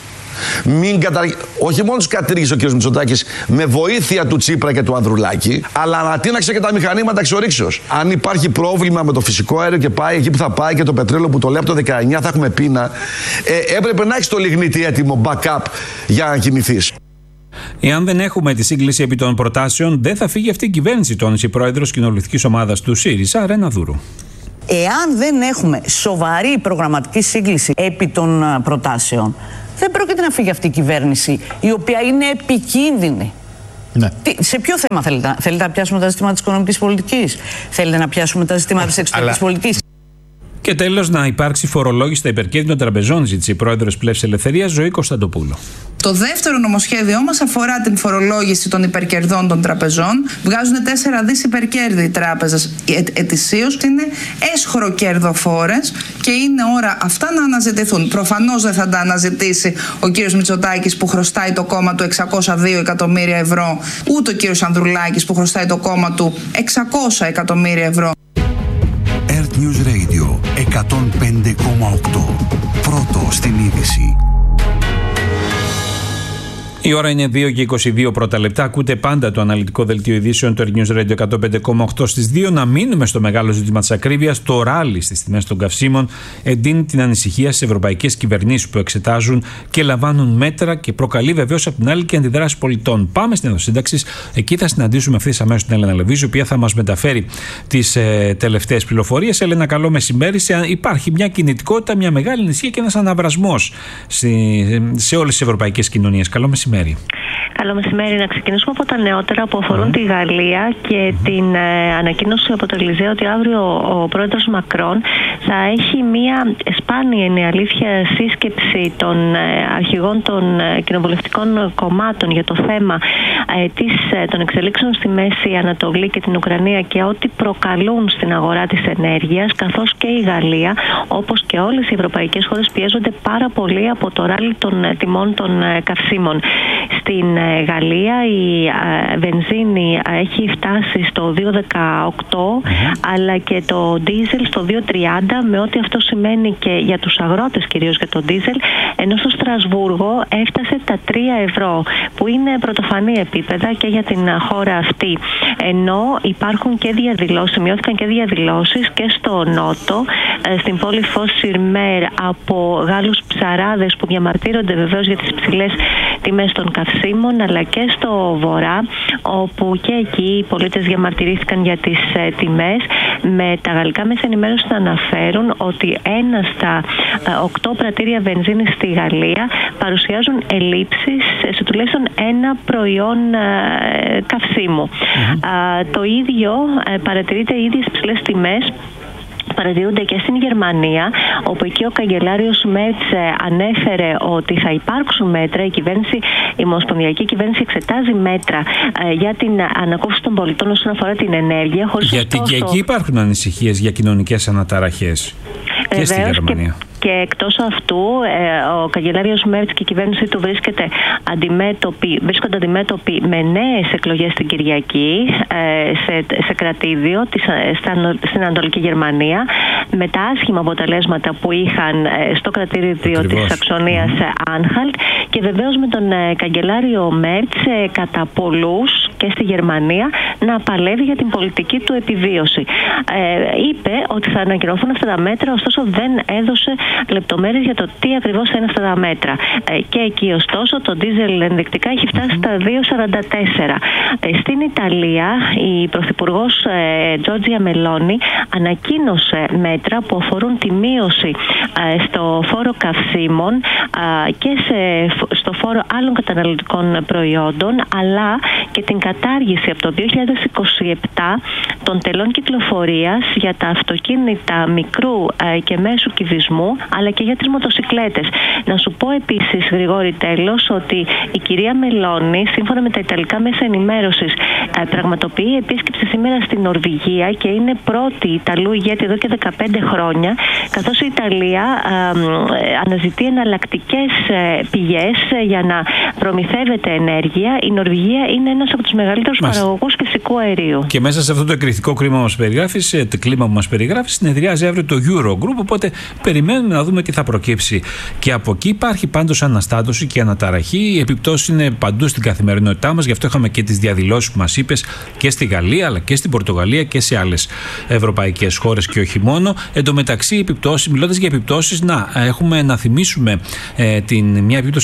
Όχι μόνο τους κατήργησε ο κ. Μητσοτάκης με βοήθεια του Τσίπρα και του Ανδρουλάκη, αλλά ανατείναξε και τα μηχανήματα εξορίξεως. Αν υπάρχει πρόβλημα με το φυσικό αέριο και πάει εκεί που θα πάει και το πετρέλαιο που το λέει από το 19 θα έχουμε πείνα, έπρεπε να έχεις το λιγνίτη έτοιμο backup για να κινηθείς. Εάν δεν έχουμε τη σύγκληση επί των προτάσεων, δεν θα φύγει αυτή η κυβέρνηση, τόνισε η πρόεδρος κοινοβουλευτικής ομάδας του ΣΥΡΙΖΑ, Ρένα Δούρου. Εάν δεν έχουμε σοβαρή προγραμματική σύγκληση επί των προτάσεων, δεν πρόκειται να φύγει αυτή η κυβέρνηση, η οποία είναι επικίνδυνη. Ναι. Σε ποιο θέμα θέλετε να πιάσουμε τα ζητήματα της οικονομικής πολιτικής, θέλετε να πιάσουμε τα ζητήματα της εξωτερικής πολιτικής? Και τέλος, να υπάρξει φορολόγηση στα υπερκέρδη των τραπεζών, ζήτησε η πρόεδρος Πλεύσης Ελευθερίας, Ζωή Κωνσταντοπούλου. Το δεύτερο νομοσχέδιό μας αφορά την φορολόγηση των υπερκερδών των τραπεζών. Βγάζουν 4 δις υπερκέρδη οι τράπεζες ετησίως. Είναι έσχρο κερδοφόρες και είναι ώρα αυτά να αναζητηθούν. Προφανώς δεν θα τα αναζητήσει ο κύριος Μητσοτάκης που χρωστάει το κόμμα του 602 εκατομμύρια ευρώ, ούτε ο κύριος Ανδρουλάκης που χρωστάει το κόμμα του 600 εκατομμύρια ευρώ. Earth News Radio 105,8. Πρώτο στην είδηση. Η ώρα είναι 2 και 22 πρώτα λεπτά. Ακούτε πάντα το αναλυτικό δελτίο ειδήσεων του Earth News Radio 105,8 στις 2. Να μείνουμε στο μεγάλο ζήτημα της ακρίβειας. Το ράλι στις τιμές των καυσίμων εντείνει την ανησυχία στις ευρωπαϊκές κυβερνήσεις που εξετάζουν και λαμβάνουν μέτρα και προκαλεί βεβαίως από την άλλη και αντιδράσεις πολιτών. Πάμε στην Εθνοσύνταξη. Εκεί θα συναντήσουμε ευθύς αμέσως την Έλενα Λεβίζου, η οποία θα μας μεταφέρει τις τελευταίες πληροφορίες. Έλενα, καλό μεσημέρι. Υπάρχει μια κινητικότητα, μια μεγάλη ανησυχία και ένας αναβρασμός σε όλες τις ευρωπαϊκές κοινωνίες. Καλό μεσημέρι. Καλό μεσημέρι. Να ξεκινήσουμε από τα νεότερα που αφορούν τη Γαλλία και την ανακοίνωση από το Ελιζέ ότι αύριο ο πρόεδρος Μακρόν θα έχει μια σπάνια, είναι αλήθεια, σύσκεψη των αρχηγών των κοινοβουλευτικών κομμάτων για το θέμα των εξελίξεων στη Μέση Ανατολή και την Ουκρανία και ό,τι προκαλούν στην αγορά της ενέργειας, καθώς και η Γαλλία, όπως και όλες οι ευρωπαϊκές χώρες, πιέζονται πάρα πολύ από το ράλι των τιμών των καυσίμων. Στην Γαλλία η βενζίνη έχει φτάσει στο 2,18 αλλά και το ντίζελ στο 2,30, με ό,τι αυτό σημαίνει και για τους αγρότες, κυρίως για το ντίζελ, ενώ στο Στρασβούργο έφτασε τα 3 ευρώ, που είναι πρωτοφανή επίπεδα και για την χώρα αυτή. Ενώ υπάρχουν και διαδηλώσεις, σημειώθηκαν και διαδηλώσεις και στο Νότο, στην πόλη Φος-Σιρμέρ, από Γάλλους ψαράδες που διαμαρτύρονται βεβαίως για τις υψηλές τιμές των καυσίμων, αλλά και στο Βορρά, όπου και εκεί οι πολίτες διαμαρτυρήθηκαν για τις τιμές, με τα γαλλικά μέσα ενημέρωση να αναφέρουν ότι 1 στα 8 πρατήρια βενζίνης στη Γαλλία παρουσιάζουν ελλείψεις σε τουλάχιστον ένα προϊόν καυσίμου. Το ίδιο παρατηρείται οι ίδιες υψηλές τιμές. Παρατηρούνται και στην Γερμανία, όπου εκεί ο καγκελάριος Μέρτς ανέφερε ότι θα υπάρξουν μέτρα. Η ομοσπονδιακή κυβέρνηση εξετάζει μέτρα για την ανακούφιση των πολιτών όσον αφορά την ενέργεια. Γιατί και εκεί υπάρχουν ανησυχίες για κοινωνικές αναταραχές. Και στη Γερμανία. Και εκτός αυτού, ο καγκελάριος Μέρτς και η κυβέρνηση του βρίσκονται αντιμέτωποι με νέες εκλογές την Κυριακή σε κρατήδιο στην Ανατολική Γερμανία, με τα άσχημα αποτελέσματα που είχαν στο κρατήδιο της Σαξονίας Άνχαλτ, και βεβαίως με τον καγκελάριο Μέρτς κατά πολλούς και στη Γερμανία να παλεύει για την πολιτική του επιβίωση. Είπε ότι θα ανακοινωθούν αυτά τα μέτρα, ωστόσο δεν έδωσε λεπτομέρειες για το τι ακριβώς θα είναι αυτά τα μέτρα. Και εκεί ωστόσο το ντίζελ ενδεικτικά έχει φτάσει στα 2,44. Στην Ιταλία η πρωθυπουργός Τζόρτζια Μελόνι ανακοίνωσε μέτρα που αφορούν τη μείωση στο φόρο καυσίμων και στο φόρο άλλων καταναλωτικών προϊόντων, αλλά και την κατάργηση από το 2027 των τελών κυκλοφορίας για τα αυτοκίνητα μικρού και μέσου κυβισμού, αλλά και για τις μοτοσικλέτες. Να σου πω επίσης, Γρηγόρη, τέλος, ότι η κυρία Μελόνι, σύμφωνα με τα ιταλικά μέσα ενημέρωσης, πραγματοποιεί επίσκεψη σήμερα στην Νορβηγία και είναι πρώτη Ιταλού ηγέτη εδώ και 15 χρόνια, καθώς η Ιταλία αναζητεί εναλλακτικές πηγές για να προμηθεύεται ενέργεια. Η Νορβηγία είναι ένας από τους μεγαλύτερους παραγωγούς φυσικού αερίου. Και μέσα σε αυτό το εκρηκτικό κλίμα που μας περιγράφει, συνεδριάζει αύριο το Eurogroup, οπότε περιμένουμε να δούμε τι θα προκύψει. Και από εκεί υπάρχει πάντως αναστάτωση και αναταραχή. Οι επιπτώσεις είναι παντού στην καθημερινότητά μας, γι' αυτό είχαμε και τις διαδηλώσεις που μας είπες και στη Γαλλία, αλλά και στην Πορτογαλία και σε άλλες ευρωπαϊκές χώρες και όχι μόνο. Εν τω μεταξύ, μιλώντας για επιπτώσεις, να θυμίσουμε μια επίπτωση και εδώ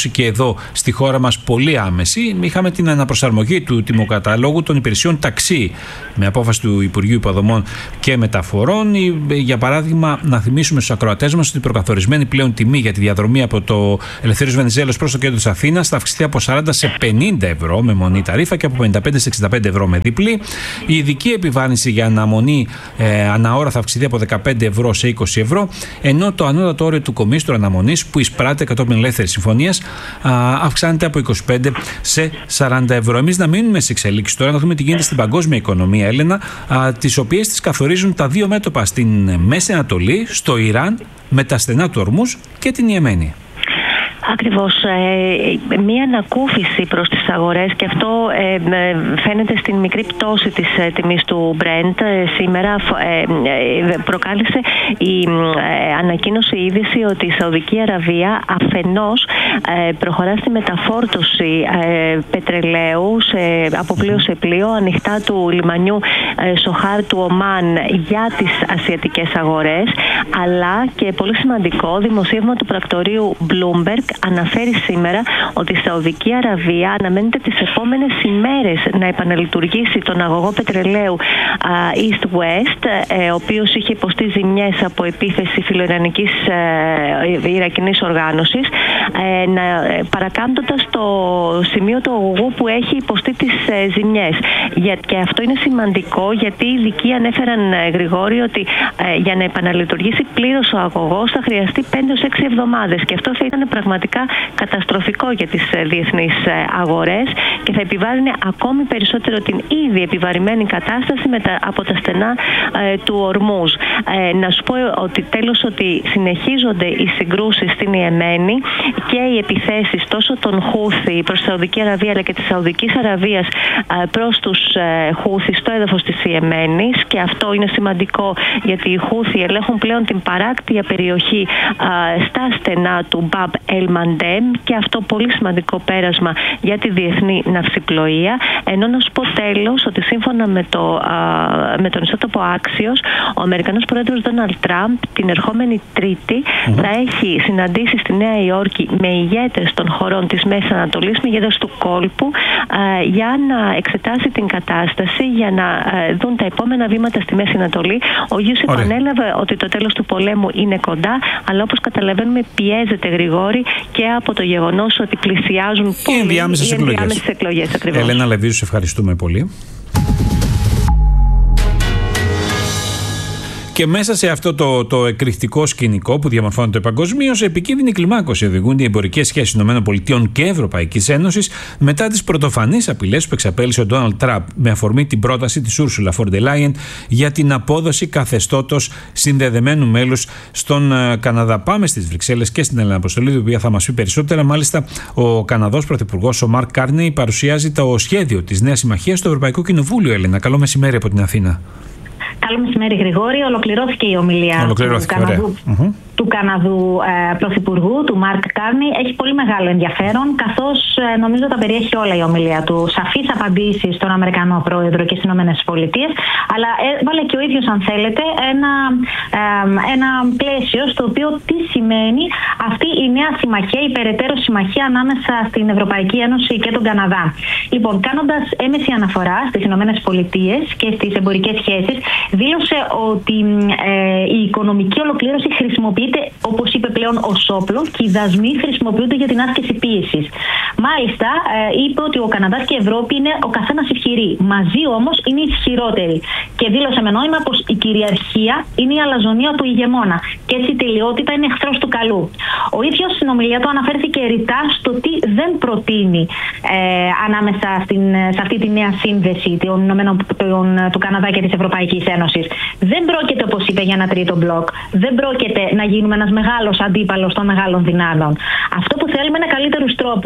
εδώ στη χώρα μας πολύ άμεση. Είχαμε την αναπροσαρμογή του τιμοκαταλόγου των υπηρεσιών ταξί με απόφαση του Υπουργείου Υποδομών και Μεταφορών. Για παράδειγμα, να θυμίσουμε στους ακροατές μας ότι η προκαθορισμένη πλέον τιμή για τη διαδρομή από το Ελευθέριος Βενιζέλος προς το κέντρο της Αθήνας θα αυξηθεί από 40 σε 50 ευρώ με μονή ταρίφα και από 55 σε 65 ευρώ με διπλή. Η ειδική επιβάρυνση για αναμονή ανά ώρα θα αυξηθεί από 15 ευρώ σε 20 ευρώ, ενώ το ανώτατο όριο του κομίστρου αναμονής που εισπράττει κατόπιν ελεύθερης συμφωνίας αυξάνεται από 25 σε 40 ευρώ. Εμείς να μείνουμε σε εξελίξεις τώρα, να δούμε τι γίνεται στην παγκόσμια οικονομία, Έλενα, τις οποίες τις καθορίζουν τα δύο μέτωπα στην Μέση Ανατολή, στο Ιράν, με τα στενά του Ορμούζ και την Ιεμένη. Ακριβώς, μία ανακούφιση προς τις αγορές και αυτό φαίνεται στην μικρή πτώση της τιμής του Brent. Σήμερα προκάλεσε η ανακοίνωση, η είδηση ότι η Σαουδική Αραβία αφενός προχωρά στη μεταφόρτωση πετρελαίου από πλοίο σε πλοίο ανοιχτά του λιμανιού Σοχάρ του Ομάν για τις ασιατικές αγορές, αλλά και πολύ σημαντικό δημοσίευμα του πρακτορείου Bloomberg αναφέρει σήμερα ότι η Σαουδική Αραβία αναμένεται τις επόμενες ημέρες να επαναλειτουργήσει τον αγωγό πετρελαίου East-West, ο οποίος είχε υποστεί ζημιές από επίθεση φιλοϊρανικής Ιρακινής οργάνωσης, παρακάμπτοντας το σημείο του αγωγού που έχει υποστεί τις ζημιές. Και αυτό είναι σημαντικό, γιατί οι ειδικοί ανέφεραν, Γρηγόρη, ότι για να επαναλειτουργήσει πλήρως ο αγωγός θα χρειαστεί 5-6 εβδομάδες και αυτό θα ήταν πραγματικά καταστροφικό για τις διεθνείς αγορές και θα επιβάρυνε ακόμη περισσότερο την ήδη επιβαρημένη κατάσταση από τα στενά του Ορμούζ. Να σου πω ότι τέλος ότι συνεχίζονται οι συγκρούσεις στην Ιεμένη και οι επιθέσεις τόσο των Χούθη προς τη Σαουδική Αραβία αλλά και της Σαουδικής Αραβίας προς τους Χούθη στο έδαφος της Ιεμένης, και αυτό είναι σημαντικό γιατί οι Χούθη ελέγχουν πλέον την παράκτια περιοχή στα στενά του Μπαμπ Ελ Μαντέμ, και αυτό πολύ σημαντικό πέρασμα για τη διεθνή ναυσιπλοεία. Ενώ να σου πω τέλος ότι σύμφωνα με τον ιστότοπο Axios, ο Αμερικανός πρόεδρος Ντόναλντ Τραμπ την ερχόμενη Τρίτη θα έχει συναντήσει στη Νέα Υόρκη με ηγέτες των χωρών της Μέσης Ανατολής, με ηγέτες του κόλπου, για να εξετάσει την κατάσταση, για να δουν τα επόμενα βήματα στη Μέση Ανατολή. Ο Γιούς επανέλαβε ότι το τέλος του πολέμου είναι κοντά, αλλά όπως καταλαβαίνουμε πιέζεται, Γρηγόρη, και από το γεγονός ότι πλησιάζουν πολύ οι ενδιάμεσες εκλογές. Έλενα Λεβίζου, σε ευχαριστούμε πολύ. Και μέσα σε αυτό το εκρηκτικό σκηνικό που διαμορφώνεται παγκοσμίως, σε επικίνδυνη κλιμάκωση οδηγούν οι εμπορικές σχέσεις ΗΠΑ και Ευρωπαϊκής Ένωσης μετά τις πρωτοφανείς απειλές που εξαπέλυσε ο Ντόναλντ Τραμπ με αφορμή την πρόταση της Ursula von der Leyen για την απόδοση καθεστώτος συνδεδεμένου μέλους στον Καναδά. Πάμε στις Βρυξέλλες και στην Έλενα Αποστολή, η οποία θα μας πει περισσότερα. Μάλιστα, ο Καναδός Πρωθυπουργός, ο Μαρκ Κάρνεϊ, παρουσιάζει το σχέδιο της νέας συμμαχίας στο Ευρωπαϊκό Κοινοβούλιο. Έλενα, καλό μεσημέρι από την Αθήνα. Καλό μεσημέρι, Γρηγόρη. Ολοκληρώθηκε η ομιλία του Καναδού Πρωθυπουργού, του Μαρκ Κάρνεϊ. Έχει πολύ μεγάλο ενδιαφέρον, καθώς νομίζω τα περιέχει όλα η ομιλία του. Σαφείς απαντήσεις στον Αμερικανό Πρόεδρο και στις ΗΠΑ, αλλά έβαλε και ο ίδιος, αν θέλετε, ένα πλαίσιο στο οποίο τι σημαίνει αυτή η νέα συμμαχία, η περαιτέρω συμμαχία ανάμεσα στην Ευρωπαϊκή Ένωση και τον Καναδά. Λοιπόν, κάνοντας έμεση αναφορά στις ΗΠΑ και στις εμπορικές σχέσεις, δήλωσε ότι η οικονομική ολοκλήρωση χρησιμοποιείται, όπως είπε πλέον, ως όπλο και οι δασμοί χρησιμοποιούνται για την άσκηση πίεσης. Μάλιστα, είπε ότι ο Καναδάς και η Ευρώπη είναι ο καθένας ισχυροί. Μαζί όμως είναι ισχυρότεροι. Και δήλωσε με νόημα πως η κυριαρχία είναι η αλαζονία του ηγεμόνα. Και έτσι η τελειότητα είναι εχθρός του καλού. Ο ίδιος στην ομιλία του αναφέρθηκε ρητά στο τι δεν προτείνει ανάμεσα σε αυτή τη νέα σύνδεση του Καναδά και της Ευρωπαϊκής Ένωσης. Δεν πρόκειται, όπως είπε, για ένα τρίτο μπλοκ. Δεν πρόκειται να γίνουμε ένας μεγάλος αντίπαλος των μεγάλων δυνάμεων. Αυτό που θέλουμε είναι καλύτερους τρόπους. Δεν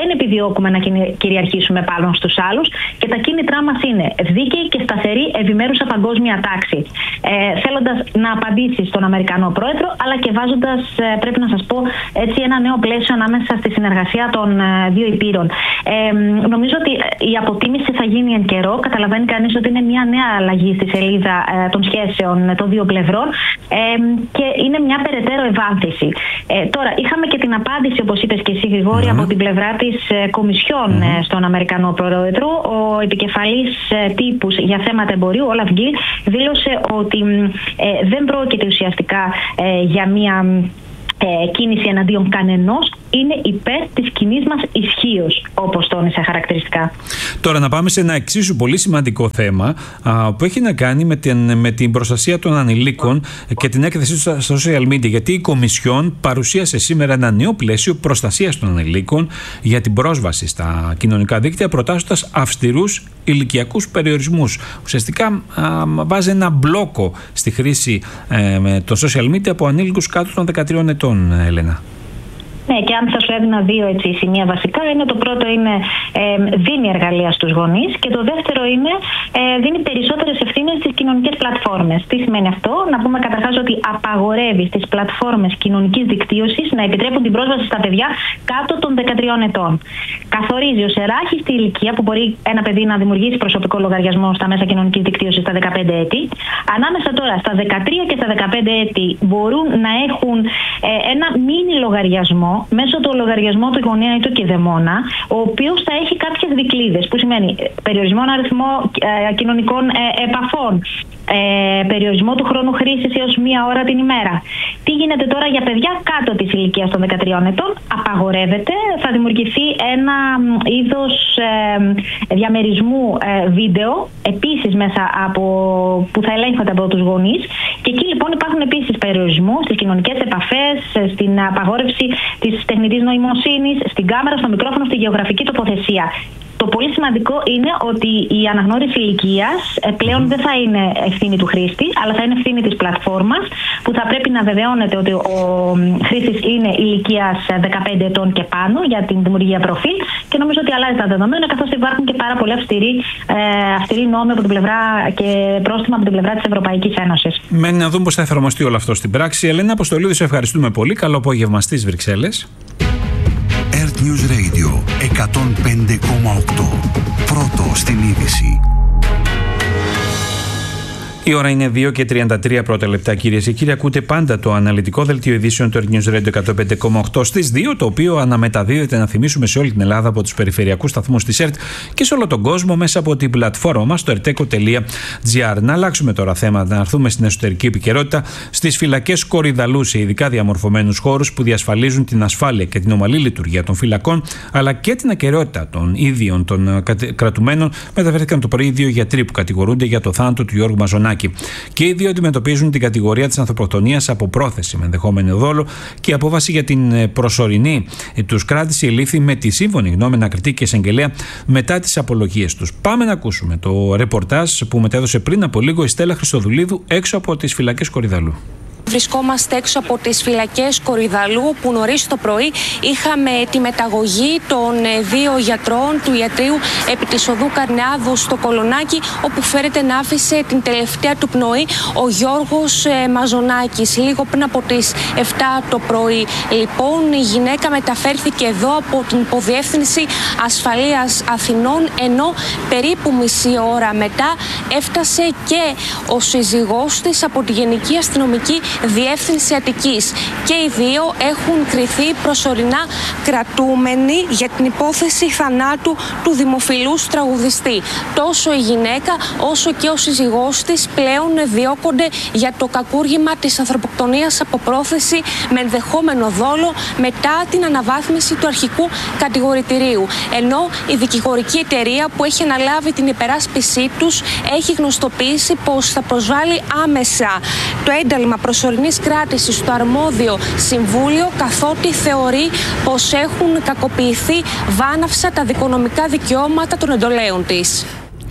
Δεν επιδιώκουμε να κυριαρχήσουμε πάνω στους άλλους και τα κίνητρά μας είναι δίκαιη και σταθερή ευημέρουσα παγκόσμια τάξη. Θέλοντας να απαντήσει στον Αμερικανό πρόεδρο, αλλά και βάζοντας, πρέπει να σας πω, έτσι, ένα νέο πλαίσιο ανάμεσα στη συνεργασία των δύο υπήρων. Νομίζω ότι η αποτίμηση θα γίνει εν καιρό. Καταλαβαίνει κανείς ότι είναι μια νέα αλλαγή στη σελίδα των σχέσεων των δύο πλευρών και είναι μια περαιτέρω ευάνθηση. Τώρα, είχαμε και την απάντηση, όπως είπες και εσύ, Γρηγόρη, από την πλευρά της Κομισιόν στον Αμερικανό πρόεδρο. Ο επικεφαλής τύπους για θέματα εμπορίου, Όλαφ Γκίλ, δήλωσε ότι δεν πρόκειται ουσιαστικά για μια κίνηση εναντίον κανενός, είναι υπέρ της κοινής μας ισχύως, όπως τόνισε χαρακτηριστικά. Τώρα να πάμε σε ένα εξίσου πολύ σημαντικό θέμα που έχει να κάνει με την προστασία των ανηλίκων και την έκθεσή του στα social media, γιατί η Κομισιόν παρουσίασε σήμερα ένα νέο πλαίσιο προστασίας των ανηλίκων για την πρόσβαση στα κοινωνικά δίκτυα, προτάσσοντας αυστηρούς ηλικιακούς περιορισμούς. Ουσιαστικά βάζει ένα μπλόκο στη χρήση των social media από ανήλικους κάτω των 13 ετών, Έλενα. Ναι, και αν θα σου έδινα δύο σημεία βασικά, είναι το πρώτο είναι δίνει εργαλεία στους γονείς και το δεύτερο είναι δίνει περισσότερες ευθύνες στις κοινωνικές πλατφόρμες. Τι σημαίνει αυτό? Να πούμε καταρχάς ότι απαγορεύει στις πλατφόρμες κοινωνικής δικτύωσης να επιτρέπουν την πρόσβαση στα παιδιά κάτω των 13 ετών. Καθορίζει ως ελάχιστη ηλικία που μπορεί ένα παιδί να δημιουργήσει προσωπικό λογαριασμό στα μέσα κοινωνικής δικτύωσης στα 15 έτη. Ανάμεσα τώρα στα 13 και στα 15 έτη μπορούν να έχουν ένα μίνι λογαριασμό μέσω του λογαριασμού του γονέα ή του κηδεμόνα, ο οποίος θα έχει κάποιες δικλείδες, που σημαίνει περιορισμό αριθμό κοινωνικών επαφών, περιορισμό του χρόνου χρήσης έως 1 ώρα την ημέρα. Τι γίνεται τώρα για παιδιά κάτω της ηλικίας των 13 ετών? Απαγορεύεται, θα δημιουργηθεί ένα είδος διαμερισμού βίντεο, επίσης μέσα που θα ελέγχονται από τους γονείς, και εκεί λοιπόν υπάρχουν επίσης περιορισμού στις κοινωνικές επαφές, στην απαγόρευση της τεχνητής νοημοσύνης, στην κάμερα, στο μικρόφωνο, στη γεωγραφική τοποθεσία. Το πολύ σημαντικό είναι ότι η αναγνώριση ηλικίας πλέον δεν θα είναι ευθύνη του χρήστη, αλλά θα είναι ευθύνη της πλατφόρμας, που θα πρέπει να βεβαιώνεται ότι ο χρήστης είναι ηλικίας 15 ετών και πάνω για την δημιουργία προφίλ, και νομίζω ότι αλλάζει τα δεδομένα, καθώς υπάρχουν και πάρα πολύ αυστηροί νόμοι από την πλευρά και πρόστιμα από την πλευρά της Ευρωπαϊκής Ένωσης. Μένει να δούμε πώς θα εφαρμοστεί όλο αυτό στην πράξη. Ελένα Αποστολίδη, σε ευχαριστούμε πολύ. Καλό απόγευμα στις Βρυξέλλες. Earth News Radio 105,8. Πρώτο στην είδηση. Η ώρα είναι 2 και 33 πρώτα λεπτά, κυρίες και κύριοι. Ακούτε πάντα το αναλυτικό δελτίο ειδήσεων του Earth News Radio 105,8 στις 2, το οποίο αναμεταδίδεται, να θυμίσουμε, σε όλη την Ελλάδα από τους περιφερειακούς σταθμούς της ΕΡΤ και σε όλο τον κόσμο μέσα από την πλατφόρμα μας, το erteco.gr. Να αλλάξουμε τώρα θέματα, να έρθουμε στην εσωτερική επικαιρότητα, στις φυλακές Κορυδαλού, σε ειδικά διαμορφωμένους χώρους που διασφαλίζουν την ασφάλεια και την ομαλή λειτουργία των φυλακών, αλλά και την ακεραιότητα των ίδιων των κρατουμένων. Μεταφέρθηκαν το πρωί 2 γιατροί που κατηγορούνται για το θάνατο του Γιώργου Μαζονάκη. Και οι δύο αντιμετωπίζουν την κατηγορία της ανθρωποκτονίας από πρόθεση με ενδεχόμενο δόλο, και η απόφαση για την προσωρινή τους κράτηση ελήφθη με τη σύμφωνη γνώμη ανακριτή και εισαγγελέα μετά τις απολογίες τους. Πάμε να ακούσουμε το ρεπορτάζ που μετέδωσε πριν από λίγο η Στέλλα Χριστοδουλίδου έξω από τις φυλακές Κορυδαλού. Βρισκόμαστε έξω από τις φυλακές Κορυδαλού, που νωρίς το πρωί είχαμε τη μεταγωγή των 2 γιατρών του ιατρείου επί της οδού Καρνεάδου στο Κολονάκι, όπου φέρεται να άφησε την τελευταία του πνοή ο Γιώργος Μαζονάκης λίγο πριν από τις 7 το πρωί. Λοιπόν, η γυναίκα μεταφέρθηκε εδώ από την Υποδιεύθυνση Ασφαλείας Αθηνών, ενώ περίπου μισή ώρα μετά έφτασε και ο σύζυγός της από τη Γενική Αστυνομική Διεύθυνση Αττικής, και οι δύο έχουν κριθεί προσωρινά κρατούμενοι για την υπόθεση θανάτου του δημοφιλούς τραγουδιστή. Τόσο η γυναίκα όσο και ο σύζυγός της πλέον διώκονται για το κακούργημα της ανθρωποκτονίας από πρόθεση με ενδεχόμενο δόλο μετά την αναβάθμιση του αρχικού κατηγορητηρίου. Ενώ η δικηγορική εταιρεία που έχει αναλάβει την υπεράσπισή τους έχει γνωστοποιήσει πως θα προσβάλει άμεσα το ένταλμα προσωρινής κράτησης στο αρμόδιο συμβούλιο, καθότι θεωρεί πως έχουν κακοποιηθεί βάναυσα τα δικονομικά δικαιώματα των εντολέων της.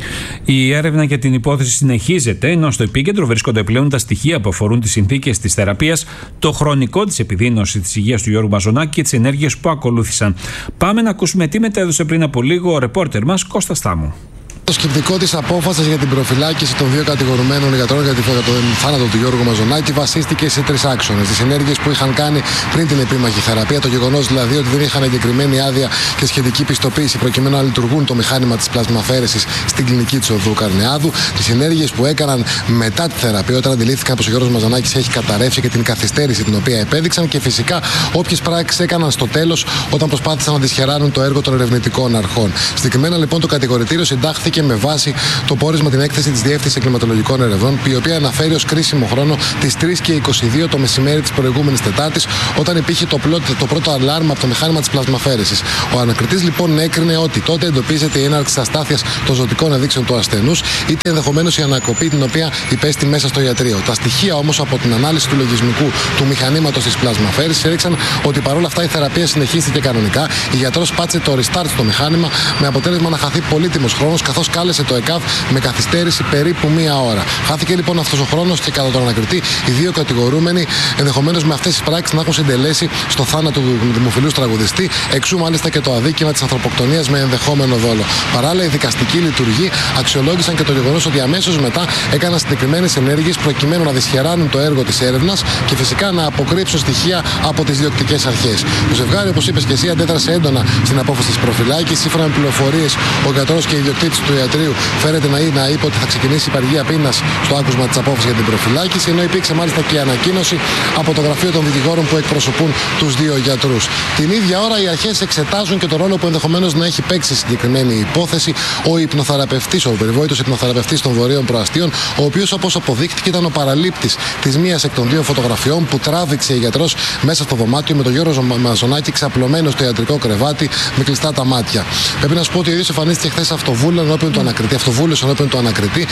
Η έρευνα για την υπόθεση συνεχίζεται, ενώ στο επίκεντρο βρίσκονται πλέον τα στοιχεία που αφορούν τις συνθήκες της θεραπείας, το χρονικό της επιδείνωσης της υγείας του Γιώργου Μαζονάκη και τις ενέργειες που ακολούθησαν. Πάμε να ακούσουμε τι μετέδωσε πριν από λίγο ο ρεπόρτερ μας Κώστας Στάμου. Το σκεπτικό της απόφασης για την προφυλάκηση των δύο κατηγορουμένων γιατρών για τον θάνατο του Γιώργου Μαζονάκη βασίστηκε σε τρεις άξονες. Τις ενέργειες που είχαν κάνει πριν την επίμαχη θεραπεία, το γεγονός δηλαδή ότι δεν είχαν εγκεκριμένη άδεια και σχετική πιστοποίηση προκειμένου να λειτουργούν το μηχάνημα της πλασμαφέρεσης στην κλινική της οδού Καρνεάδου, τις ενέργειες που έκαναν μετά τη θεραπεία όταν αντιλήφθηκαν πως ο Γιώργος Μαζονάκης έχει καταρρεύσει και την καθυστέρηση την οποία επέδειξαν, και φυσικά όποιες πράξεις έκαναν στο τέλος όταν προσπάθησαν να δυσχεράνουν το έργο των ερευνητικών αρχών. Συγκεκριμένα λοιπόν το κατηγορητήριο συντάχθηκε με βάση το πόρισμα την έκθεση της Διεύθυνσης Εγκληματολογικών Ερευνών, η οποία αναφέρει ως κρίσιμο χρόνο τις 3:22 το μεσημέρι της προηγούμενης Τετάρτης, όταν υπήρχε το πρώτο αλάρμα από το μηχάνημα της πλασμαφέρεσης. Ο ανακριτής λοιπόν έκρινε ότι τότε εντοπίζεται η έναρξη αστάθειας των ζωτικών ενδείξεων του ασθενούς, είτε ενδεχομένως η ανακοπή την οποία υπέστη μέσα στο ιατρείο. Τα στοιχεία όμως από την ανάλυση του λογισμικού του μηχανήματος της πλασμαφέρεσης έδειξαν ότι παρόλα αυτά η θεραπεία συνεχίστηκε κανονικά. Η γιατρός πάτησε το restart στο μηχάνημα με αποτέλεσμα να χαθεί πολύτιμος χρόνος, καθώς κάλεσε το ΕΚΑΒ με καθυστέρηση περίπου μία ώρα. Χάθηκε λοιπόν αυτός ο χρόνος και κατά τον ανακριτή οι δύο κατηγορούμενοι ενδεχομένως με αυτές τις πράξεις να έχουν συντελέσει στο θάνατο του δημοφιλούς τραγουδιστή, εξού μάλιστα και το αδίκημα της ανθρωποκτονίας με ενδεχόμενο δόλο. Παράλληλα, οι δικαστικοί λειτουργοί αξιολόγησαν και το γεγονός ότι αμέσως μετά έκαναν συγκεκριμένες ενέργειες προκειμένου να δυσχεράνουν το έργο της έρευνας και φυσικά να αποκρύψουν στοιχεία από τις διοκτικές αρχές. Το ζευγάρι, όπως είπες και εσύ, αντέδρασε έντονα στην απόφαση της προφυλάκησης. Σύμφωνα με πληροφορίες, ο γιατρός και ιδιοκτήτης του ιατρείου φέρεται να είπε ότι θα ξεκινήσει η υπαργία πείνας στο άκουσμα της απόφασης για την προφυλάκηση, ενώ υπήρξε μάλιστα και η ανακοίνωση από το γραφείο των δικηγόρων που εκπροσωπούν τους δύο γιατρούς. Την ίδια ώρα οι αρχές εξετάζουν και το ρόλο που ενδεχομένως να έχει παίξει σε συγκεκριμένη υπόθεση ο υπνοθεραπευτής, ο περιβόητος υπνοθεραπευτής των Βορείων Προαστίων, ο οποίος όπως αποδείχτηκε ήταν ο παραλήπτης της μίας εκ των δύο φωτογραφιών που τράβηξε η γιατρός μέσα στο δωμάτιο με τον Γιώργο Μαζονάκη ξαπλωμένο στο ιατρικό κρεβάτι με κλειστά τα μάτια. Πρέπει να σου πω ότι ο ίδιος εμφανίστηκε χθες αυτοβούλος ενώπιον του ανακριτή,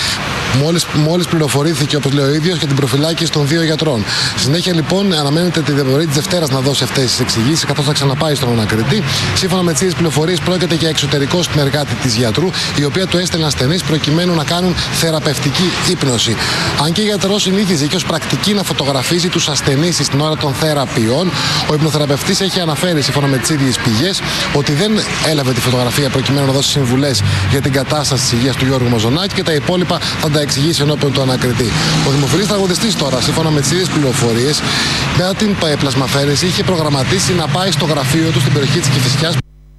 μόλις πληροφορήθηκε, όπως λέει ο ίδιος, για την προφυλάκηση των δύο γιατρών. Στη συνέχεια λοιπόν αναμένεται τη διαπορία της Δευτέρας να δώσει αυτές τις εξηγήσεις, καθώς θα ξαναπάει στον ανακριτή. Σύμφωνα με τις ίδιες πληροφορίες, πρόκειται για εξωτερικό συνεργάτη της γιατρού, η οποία του έστελνε ασθενείς προκειμένου να κάνουν θεραπευτική ύπνωση. Αν και η γιατρός συνήθιζε και ως πρακτική να φωτογραφίζει τους ασθενείς στην ώρα των θεραπείων, ο υπνοθεραπευτής έχει αναφέρει, σύμφωνα με τις ίδιες πηγές, ότι δεν έλαβε τη φωτογραφία προκειμένου να δώσει συμβουλές για την κατάσταση της υγείας του Γιώργου Μαζονάκη και τα υπόλοιπα θα τα εξηγήσει ενώπιον του ανακριτή. Ο δημοφιλής τραγουδιστής τώρα, σύμφωνα με τις ίδιες πληροφορίες, μετά την πλασμαφέρεση είχε προγραμματίσει να πάει στο γραφείο του στην περιοχή της Κηφισιάς.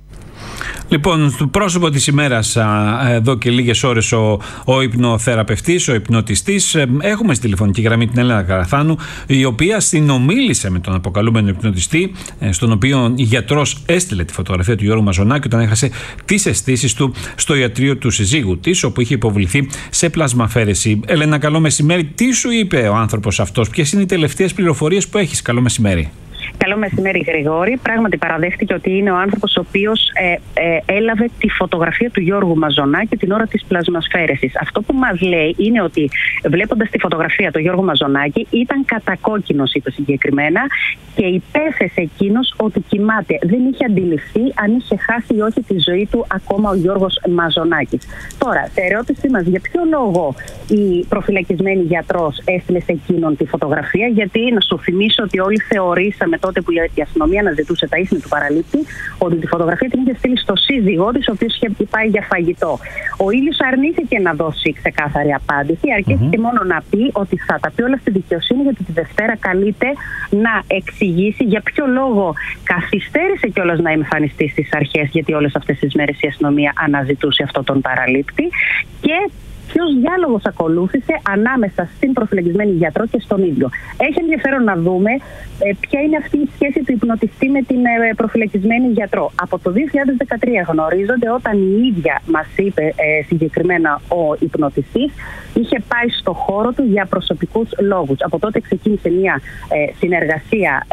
Λοιπόν, στο πρόσωπο της ημέρας, εδώ και λίγες ώρες, ο υπνοθεραπευτής, ο υπνοτιστής. Έχουμε στη τηλεφωνική γραμμή την Έλενα Καραθάνου, η οποία συνομίλησε με τον αποκαλούμενο υπνοτιστή, στον οποίο η γιατρός έστειλε τη φωτογραφία του Γιώργου Μαζονάκη όταν έχασε τις αισθήσεις του στο ιατρείο του συζύγου της, όπου είχε υποβληθεί σε πλασμαφέρεση. Έλενα, καλό μεσημέρι. Τι σου είπε ο άνθρωπος αυτός, ποιες είναι οι τελευταίες πληροφορίες που έχεις? Καλό μεσημέρι. Καλό μεσημέρι, Γρηγόρη. Πράγματι παραδέχτηκε ότι είναι ο άνθρωπος ο οποίος έλαβε τη φωτογραφία του Γιώργου Μαζονάκη την ώρα της πλασμασφαίρεσης. Αυτό που μας λέει είναι ότι βλέποντας τη φωτογραφία του Γιώργου Μαζονάκη ήταν κατακόκκινος, είπε συγκεκριμένα, και υπέθεσε εκείνος ότι κοιμάται. Δεν είχε αντιληφθεί αν είχε χάσει ή όχι τη ζωή του ακόμα ο Γιώργος Μαζονάκης. Τώρα, σε ερώτησή μας, για ποιο λόγο η προφυλακισμένη γιατρός έστειλε σε εκείνον τη φωτογραφία? Γιατί να σου θυμίσω ότι όλοι θεωρήσαμε τότε που η αστυνομία αναζητούσε τα ίχνη του παραλήπτη, ότι τη φωτογραφία την είχε στείλει στο σύζυγό της, ο οποίος είχε πάει για φαγητό. Ο ίδιος αρνήθηκε να δώσει ξεκάθαρη απάντηση, αρκέστηκε μόνο να πει ότι θα τα πει όλα στη δικαιοσύνη, γιατί τη Δευτέρα καλείται να εξηγήσει για ποιο λόγο καθυστέρησε κιόλας να εμφανιστεί στις αρχές, γιατί όλες αυτές τις μέρες η αστυνομία αναζητούσε αυτόν τον παραλήπτη, και ποιος διάλογος ακολούθησε ανάμεσα στην προφυλακισμένη γιατρό και στον ίδιο. Έχει ενδιαφέρον να δούμε ποια είναι αυτή η σχέση του υπνοτιστή με την προφυλακισμένη γιατρό. Από το 2013 γνωρίζονται, όταν η ίδια μας είπε συγκεκριμένα ο υπνοτιστής, είχε πάει στο χώρο του για προσωπικούς λόγους. Από τότε ξεκίνησε μια συνεργασία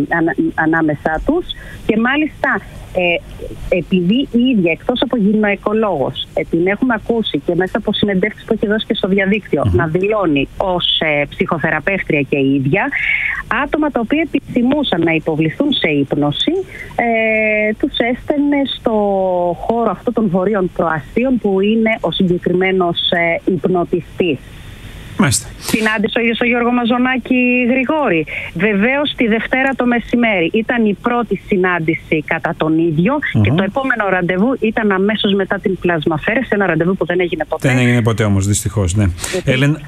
ανάμεσά τους και μάλιστα επειδή η ίδια, εκτός από γυναικολόγος, την έχουμε ακούσει και μέσα από συνεντεύξεις συνεντεύξεις που έχει δώσει και στο διαδίκτυο, να δηλώνει ως ψυχοθεραπεύτρια και η ίδια, άτομα τα οποία επιθυμούσαν να υποβληθούν σε ύπνωση, τους έστελνε στο χώρο αυτό των βορείων προαστίων που είναι ο συγκεκριμένος υπνοτιστής. Μάλιστα. Συνάντησε ο ίδιος ο Γιώργο Μαζονάκη, Γρηγόρη. Βεβαίως τη Δευτέρα το μεσημέρι ήταν η πρώτη συνάντηση κατά τον ίδιο και το επόμενο ραντεβού ήταν αμέσως μετά την πλασμαφέρεση, ένα ραντεβού που δεν έγινε ποτέ. Δεν έγινε ποτέ όμως, δυστυχώς. Ναι. Έλενα,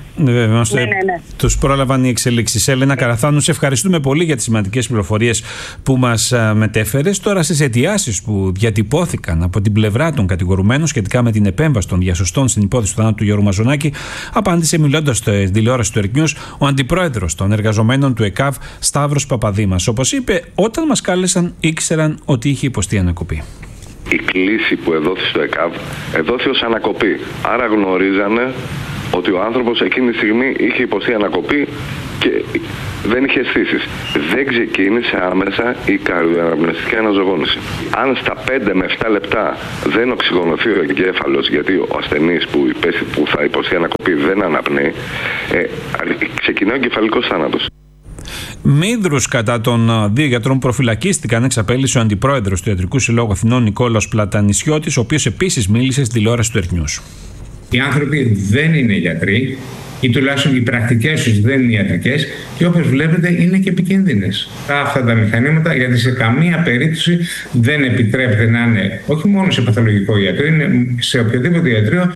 τους πρόλαβαν οι εξελίξεις. Έλενα Καραθάνου, σε ευχαριστούμε πολύ για τις σημαντικές πληροφορίες που μας μετέφερες. Τώρα στις αιτιάσεις που διατυπώθηκαν από την πλευρά των κατηγορουμένων σχετικά με την επέμβαση των διασωστών στην υπόθεση του θανάτου του Γιώργου Μαζονάκη, απάντησε μιλώντας στη τηλεόραση του Earth News ο αντιπρόεδρος των εργαζομένων του ΕΚΑΒ, Σταύρος Παπαδήμας. Όπως είπε, όταν μας κάλεσαν ήξεραν ότι είχε υποστεί ανακοπή. Η κλίση που εδόθη στο ΕΚΑΒ εδόθη ως ανακοπή. Άρα γνωρίζανε ότι ο άνθρωπος εκείνη τη στιγμή είχε υποστεί ανακοπή και δεν είχε αισθήσεις. Δεν ξεκίνησε άμεσα η καρδιοαναπνευστική αναζωογόνηση. Αν στα 5 με 7 λεπτά δεν οξυγονωθεί ο εγκέφαλος, γιατί ο ασθενής που θα υποστεί ανακοπή δεν αναπνέει, ξεκινάει ο εγκεφαλικός θάνατος. Μίδρους κατά των δύο γιατρών προφυλακίστηκαν, εξαπέλυσε ο αντιπρόεδρος του Ιατρικού Συλλόγου Αθηνών Νικόλαος Πλατανισιώτης, ο οποίος επίσης μίλησε στη τηλεόραση του Earth News. Οι άνθρωποι δεν είναι γιατροί, ή τουλάχιστον οι πρακτικές τους δεν είναι ιατρικές, και όπως βλέπετε είναι και επικίνδυνες αυτά τα μηχανήματα, γιατί σε καμία περίπτωση δεν επιτρέπεται να είναι όχι μόνο σε παθολογικό ιατρείο, είναι σε οποιοδήποτε ιατρείο.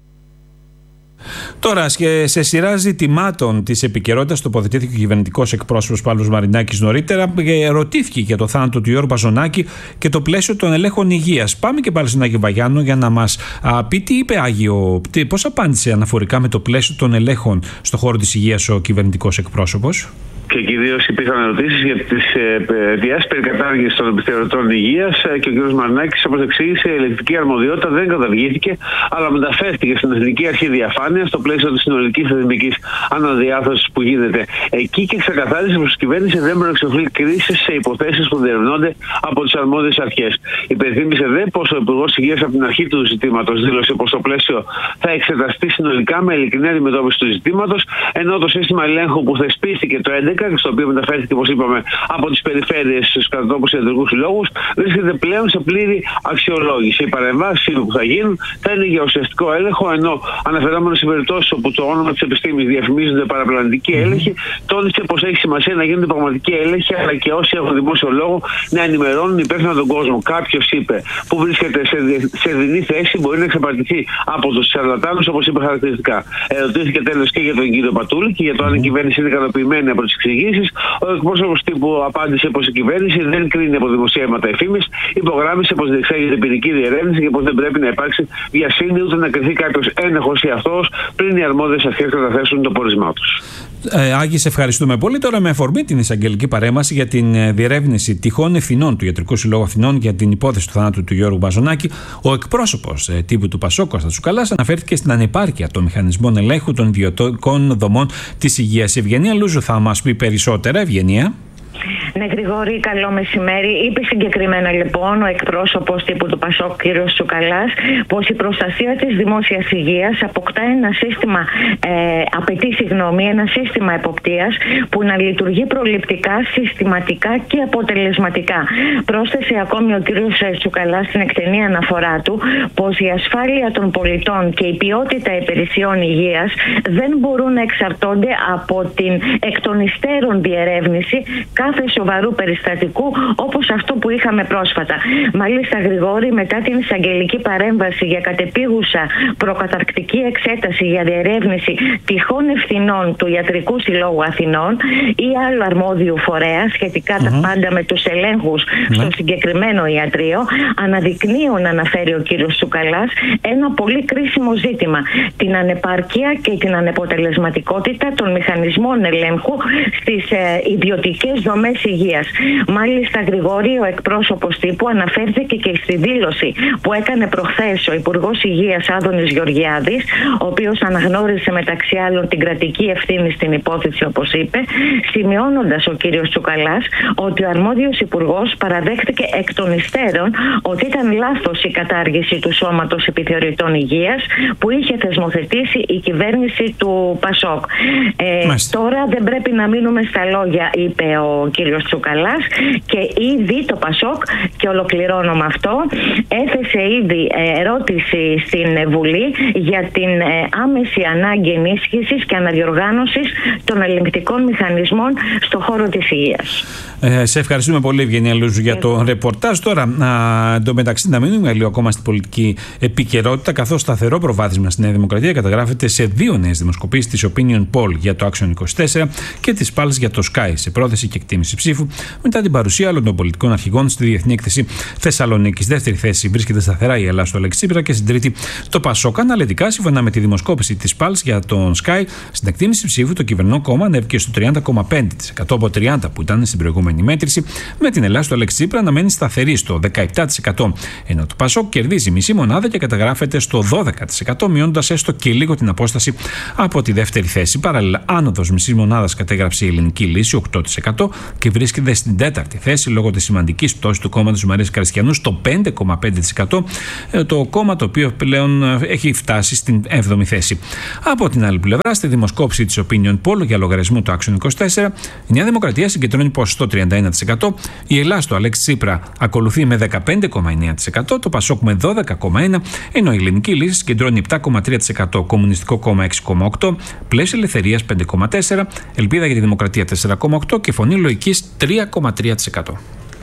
Τώρα, σε σειρά ζητημάτων της επικαιρότητας, τοποθετήθηκε ο κυβερνητικός εκπρόσωπος Παύλος Μαρινάκης νωρίτερα. Ρωτήθηκε για το θάνατο του Γιώργου Μαζονάκη και το πλαίσιο των ελέγχων υγείας. Πάμε και πάλι στον Άγιο Βαγιάννο για να μας πει τι είπε πώς απάντησε αναφορικά με το πλαίσιο των ελέγχων στον χώρο της υγείας ο κυβερνητικός εκπρόσωπος. Και κυρίως υπήρχαν ερωτήσεις για τις αιτιάσεις περί κατάργησης των επιθεωρητών υγείας και ο κ. Μαρινάκης, όπως εξήγησε, η ελεγκτική αρμοδιότητα δεν καταργήθηκε, αλλά μεταφέρθηκε στην Εθνική Αρχή Διαφάνειας στο πλαίσιο της συνολικής θεσμικής αναδιάρθρωσης που γίνεται εκεί και ξεκαθάρισε πως η κυβέρνηση δεν προεξοφλεί κρίσεις σε υποθέσεις που διερευνώνται από τις αρμόδιες αρχές. Υπενθύμησε δε πως ο Υπουργός Υγείας από την αρχή του ζητήματος δήλωσε πως το πλαίσιο θα εξεταστεί συνολικά με ειλικρινή αντιμετώπιση του ζητήματος, ενώ το σύστημα ελέγχου που θεσπίστηκε το 2011, στο οποίο μεταφέρθηκε, όπως είπαμε, από τις περιφέρειες στους κατατόπους ιατρικούς συλλόγους, βρίσκεται πλέον σε πλήρη αξιολόγηση. Οι παρεμβάσεις που θα γίνουν θα είναι για ουσιαστικό έλεγχο, ενώ αναφερόμενο σε περιπτώσεις όπου το όνομα της επιστήμης διαφημίζονται παραπλανητικοί έλεγχοι, τόνισε πως έχει σημασία να γίνονται πραγματικοί έλεγχοι, αλλά και όσοι έχουν δημόσιο λόγο να ενημερώνουν υπεύθυνα τον κόσμο. Κάποιος είπε που βρίσκεται σε δινή θέση μπορεί να εξαπατηθεί από τους σαρλατάνους, όπως είπε χαρακτηριστικά. Ερωτήθηκε τέλος και για τον κύριο Πατούλη και για το αν η κυβέρνηση είναι ικανοποιημένη από τις εξηγήσεις. Ο εκπρόσωπος τύπου απάντησε πως η κυβέρνηση δεν κρίνει από δημοσιεύματα εφήμης, υπογράμμισε πως διεξάγεται ποινική διερεύνηση και πως δεν πρέπει να υπάρξει βιασύνη ούτε να κριθεί κάποιος ένοχος ή αθώος πριν οι αρμόδιες αρχές καταθέσουν το πόρισμά τους. Άγγι, σε ευχαριστούμε πολύ. Τώρα, με αφορμή την εισαγγελική παρέμβαση για την διερεύνηση τυχόν ευθυνών του Ιατρικού Συλλόγου Αθηνών για την υπόθεση του θανάτου του Γιώργου Μαζονάκη, ο εκπρόσωπος τύπου του ΠΑΣΟΚ, Κώστας Τσουκαλάς, αναφέρθηκε στην ανεπάρκεια των μηχανισμών ελέγχου των ιδιωτικών δομών της υγείας. Ευγενία Λούζου θα μας πει περισσότερα. Ευγενία. Ναι, Γρηγόρη, καλό μεσημέρι. Είπε συγκεκριμένα λοιπόν ο εκπρόσωπος τύπου του ΠΑΣΟΚ, κ. Τσουκαλάς, πως η προστασία της δημόσιας υγείας αποκτά ένα σύστημα εποπτείας που να λειτουργεί προληπτικά, συστηματικά και αποτελεσματικά. Πρόσθεσε ακόμη ο κ. Τσουκαλάς στην εκτενή αναφορά του πως η ασφάλεια των πολιτών και η ποιότητα υπηρεσιών υγείας δεν μπορούν να εξαρτώνται από την εκ των υστέρων διερεύνηση κάθε σοβαρού περιστατικού όπως αυτό που είχαμε πρόσφατα. Μάλιστα, Γρηγόρη, μετά την εισαγγελική παρέμβαση για κατεπίγουσα προκαταρκτική εξέταση για διερεύνηση τυχόν ευθυνών του Ιατρικού Συλλόγου Αθηνών ή άλλου αρμόδιου φορέα σχετικά τα πάντα με τους ελέγχους στο συγκεκριμένο ιατρείο, αναδεικνύουν, αναφέρει ο κύριος Τσουκαλάς, ένα πολύ κρίσιμο ζήτημα. Την ανεπάρκεια και την ανεποτελεσματικότητα των μηχανισμών ελέγχου στις ιδιωτικές δομές δομές υγείας. Μάλιστα, Γρηγόρη, ο εκπρόσωπος τύπου αναφέρθηκε και στη δήλωση που έκανε προχθές ο Υπουργός Υγείας Άδωνης Γεωργιάδης, ο οποίος αναγνώρισε μεταξύ άλλων την κρατική ευθύνη στην υπόθεση, όπως είπε, σημειώνοντας ο κύριος Τσουκαλάς ότι ο αρμόδιος υπουργός παραδέχτηκε εκ των υστέρων ότι ήταν λάθος η κατάργηση του Σώματος Επιθεωρητών Υγείας που είχε θεσμοθετήσει η κυβέρνηση του Πασόκ. Τώρα δεν πρέπει να μείνουμε στα λόγια, είπε ο κύριος Τσουκαλάς, και ήδη το Πασόκ, και ολοκληρώνω με αυτό, έθεσε ήδη ερώτηση στην Βουλή για την άμεση ανάγκη ενίσχυσης και αναδιοργάνωσης των ελεγκτικών μηχανισμών στον χώρο της υγείας. Σε ευχαριστούμε πολύ, Ευγενία Λούζου, για το ρεπορτάζ. Τώρα, εντωμεταξύ, να μείνουμε λίγο ακόμα στην πολιτική επικαιρότητα, καθώς σταθερό προβάδισμα στη Νέα Δημοκρατία καταγράφεται σε 2 νέες δημοσκοπήσεις της Opinion Poll για το Action 24 και της Pulse για το Sky, σε πρόθεση και εκτίμηση ψήφου, μετά την παρουσία άλλων των πολιτικών αρχηγών στη Διεθνή Έκθεση Θεσσαλονίκης. Δεύτερη θέση βρίσκεται σταθερά η Ελλάδα στο Αλέξη Τσίπρα και στην τρίτη το Πασόκ. Αναλυτικά, σύμφωνα με τη δημοσκόπηση της Pulse για τον Sky, στην εκτίμηση ψήφου το κυβερνό κόμμα ανέβηκε στο 30,5% από 30% που ήταν στην προηγούμενη μέτρηση, με την Ελλάδα στο Αλέξη Τσίπρα να μένει σταθερή στο 17%, ενώ το Πασόκ κερδίζει μισή μονάδα και καταγράφεται στο 12%, μειώνοντας έστω και λίγο την απόσταση από τη δεύτερη θέση. Παράλληλα, άνοδος μισής μονάδας κατέγραψε η Ελληνική Λύση, 8%, και βρίσκεται στην τέταρτη θέση λόγω της σημαντικής πτώσης του κόμματος της Μαρίας Καριστιανού στο 5,5%, το κόμμα το οποίο πλέον έχει φτάσει στην 7η θέση. Από την άλλη πλευρά, στη δημοσκόπηση της Opinion Poll για λογαριασμό του Action 24, η Νέα Δημοκρατία συγκεντρώνει ποσοστό 31%, η Ελλάδα στο Αλέξη Τσίπρα ακολουθεί με 15,9%, το Πασόκ με 12,1%, ενώ η Ελληνική Λύση συγκεντρώνει 7,3%, Κομμουνιστικό Κόμμα 6,8%, Πλαίσιο Ελευθερίας 5,4%, Ελπίδα για τη Δημοκρατία 4,8% και Φωνή Λογικής 3,3%.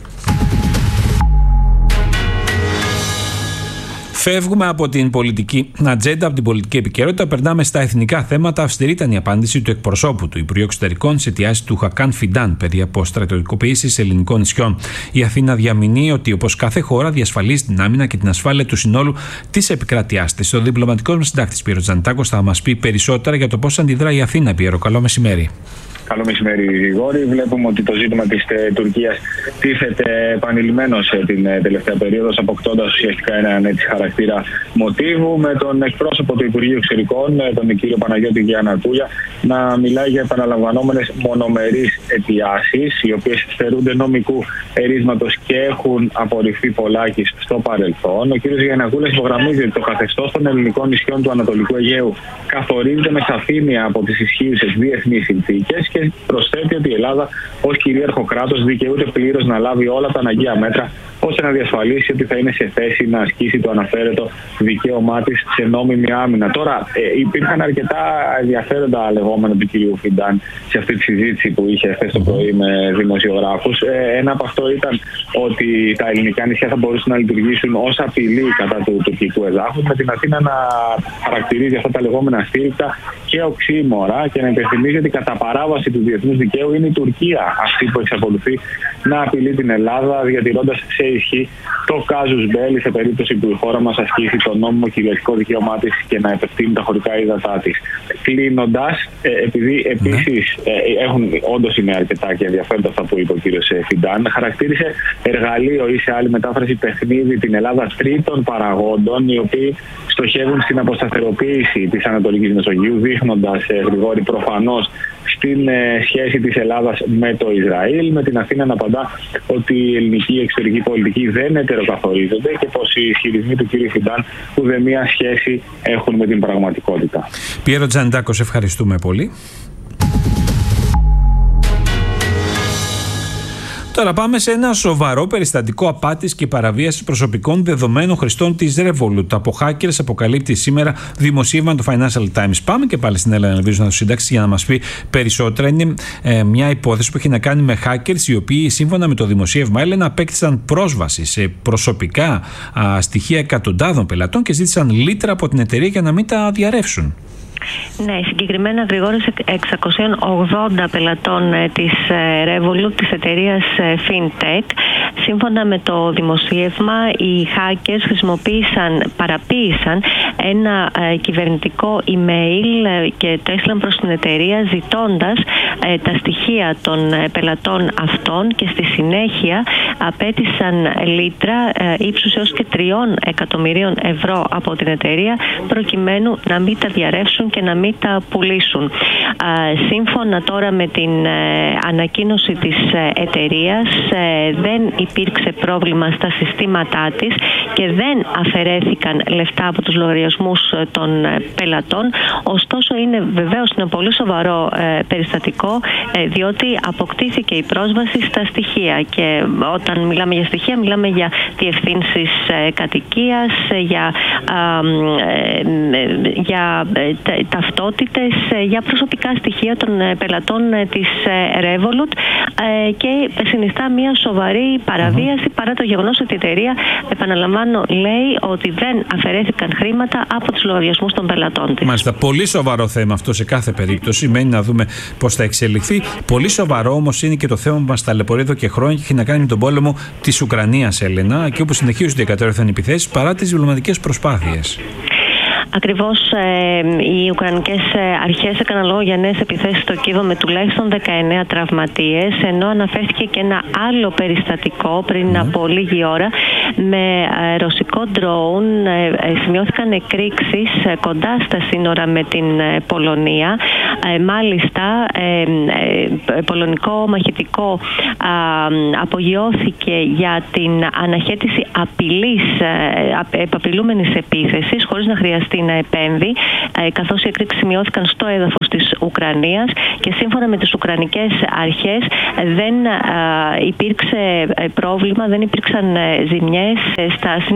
Φεύγουμε από την πολιτική ατζέντα, από την πολιτική επικαιρότητα, περνάμε στα εθνικά θέματα. Αυστηρή ήταν η απάντηση του εκπροσώπου του Υπουργείου Εξωτερικών σε αιτιάσεις του Χακάν Φιντάν περί αποστρατιωτικοποίησης ελληνικών νησιών. Η Αθήνα διαμηνύει ότι, όπως κάθε χώρα, διασφαλίζει την άμυνα και την ασφάλεια του συνόλου της επικράτειάς της. Ο διπλωματικός μας συντάκτης Πίερο Τζανιτάκος θα μας πει περισσότερα για το πώς αντιδρά η Αθήνα. Πίερο, καλό μεσημέρι. Καλό μεσημέρι, Γρηγόρη. Βλέπουμε ότι το ζήτημα της Τουρκίας τίθεται επανειλημμένος την τελευταία περίοδο, αποκτώντας ουσιαστικά έναν έτσι χαρακτήρα μοτίβου, με τον εκπρόσωπο του Υπουργείου Εξωτερικών, τον κύριο Παναγιώτη Γιαννακούλια, να μιλάει για επαναλαμβανόμενες μονομερείς αιτιάσεις, οι οποίες στερούνται νομικού ερίσματος και έχουν απορριφθεί πολλάκις στο παρελθόν. Ο κύριος Γιαννακούλιας υπογραμμίζει ότι το καθεστώς των ελληνικών νησιών του Ανατολικού Αιγαίου καθορίζεται με σαφήνεια από τις ισχύουσες διεθνείς συνθήκες και προσθέτει ότι η Ελλάδα ως κυρίαρχο κράτος δικαιούται πλήρως να λάβει όλα τα αναγκαία μέτρα ώστε να διασφαλίσει ότι θα είναι σε θέση να ασκήσει το αναφέρετο δικαίωμά της σε νόμιμη άμυνα. Τώρα, υπήρχαν αρκετά ενδιαφέροντα λεγόμενα του κυρίου Φιντάν σε αυτή τη συζήτηση που είχε χθες το πρωί με δημοσιογράφους. Ένα από αυτό ήταν ότι τα ελληνικά νησιά θα μπορούσαν να λειτουργήσουν ως απειλή κατά του τουρκικού εδάφους, με την Αθήνα να χαρακτηρίζει αυτά τα λεγόμενα αστήρικτα και οξύμορα και να υπενθυμίζει ότι κατά παράβαση του διεθνούς δικαίου είναι η Τουρκία αυτή που εξακολουθεί να απειλεί την Ελλάδα, διατηρώντας σε ισχύ το casus belli σε περίπτωση που η χώρα μας ασκήσει το νόμιμο κυριαρχικό δικαίωμά της και να επεκτείνει τα χωρικά ύδατά της. Κλείνοντας, επειδή επίσης όντως είναι αρκετά και ενδιαφέροντα αυτά που είπε ο κύριος Φιντάν, χαρακτήρισε εργαλείο ή σε άλλη μετάφραση παιχνίδι την Ελλάδα τρίτων παραγόντων, οι οποίοι στοχεύουν στην αποσταθεροποίηση της Ανατολικής Μεσογείου, δείχνοντας, Γρηγόρη, προφανώς στην σχέση της Ελλάδας με το Ισραήλ, με την Αθήνα να απαντά ότι η ελληνική εξωτερική πολιτική δεν ετεροκαθορίζεται και πως οι ισχυρισμοί του κ. Φιντάν ουδέμια σχέση έχουν με την πραγματικότητα. Πίερο Τζανιτάκο, ευχαριστούμε πολύ. Τώρα πάμε σε ένα σοβαρό περιστατικό απάτης και παραβίασης προσωπικών δεδομένων χρηστών της Revolut. Από hackers αποκαλύπτει σήμερα δημοσίευμα το Financial Times. Πάμε και πάλι στην Έλενα Ελβίδου να το συντάξει για να μας πει περισσότερα. Είναι μια υπόθεση που έχει να κάνει με hackers οι οποίοι, σύμφωνα με το δημοσίευμα, Έλενα, απέκτησαν πρόσβαση σε προσωπικά στοιχεία εκατοντάδων πελατών και ζήτησαν λίτρα από την εταιρεία για να μην τα διαρρεύσουν. Ναι, συγκεκριμένα Γρηγόρης 680 πελατών της Revolut, της εταιρείας FinTech. Σύμφωνα με το δημοσίευμα, οι hackers παραποίησαν ένα κυβερνητικό email και το έστειλαν προς την εταιρεία ζητώντας τα στοιχεία των πελατών αυτών και στη συνέχεια απέτησαν λίτρα ύψους έως και 3 εκατομμυρίων ευρώ από την εταιρεία προκειμένου να μην τα διαρρεύσουν και να μην τα πουλήσουν. Σύμφωνα τώρα με την ανακοίνωση της εταιρείας, δεν υπήρξε πρόβλημα στα συστήματά της και δεν αφαιρέθηκαν λεφτά από τους λογαριασμούς των πελατών. Ωστόσο είναι βεβαίως ένα πολύ σοβαρό περιστατικό, διότι αποκτήθηκε η πρόσβαση στα στοιχεία και όταν μιλάμε για στοιχεία μιλάμε για διευθύνσεις κατοικίας, για ταυτότητες, για προσωπικά στοιχεία των πελατών της Revolut και συνιστά μια σοβαρή παραβίαση παρά το γεγονός ότι η εταιρεία, επαναλαμβάνω, λέει ότι δεν αφαιρέθηκαν χρήματα από τους λογαριασμούς των πελατών της. Μάλιστα, πολύ σοβαρό θέμα αυτό σε κάθε περίπτωση. Μένει να δούμε πώς θα εξελιχθεί. Πολύ σοβαρό όμως είναι και το θέμα που μας ταλαιπωρεί εδώ και χρόνια και έχει να κάνει με τον πόλεμο της Ουκρανίας, Έλενα, και όπου συνεχίζονται οι εκατέρωθεν επιθέσεις παρά τις διπλωματικές προσπάθειες. Ακριβώς, οι Ουκρανικές αρχές έκαναν λόγο για νέες επιθέσεις στο Κίεβο με τουλάχιστον 19 τραυματίες, ενώ αναφέρθηκε και ένα άλλο περιστατικό πριν από λίγη ώρα με ρωσικό ντρόουν. Σημειώθηκαν εκρήξεις κοντά στα σύνορα με την Πολωνία. Μάλιστα, πολωνικό μαχητικό απογειώθηκε για την αναχέτηση απειλούμενης επίθεσης χωρίς να χρειαστεί να επέμβει, καθώς οι εκρήξεις σημειώθηκαν στο έδαφος της Ουκρανίας και σύμφωνα με τις Ουκρανικές αρχές δεν υπήρξε πρόβλημα, δεν υπήρξαν ζημιές στα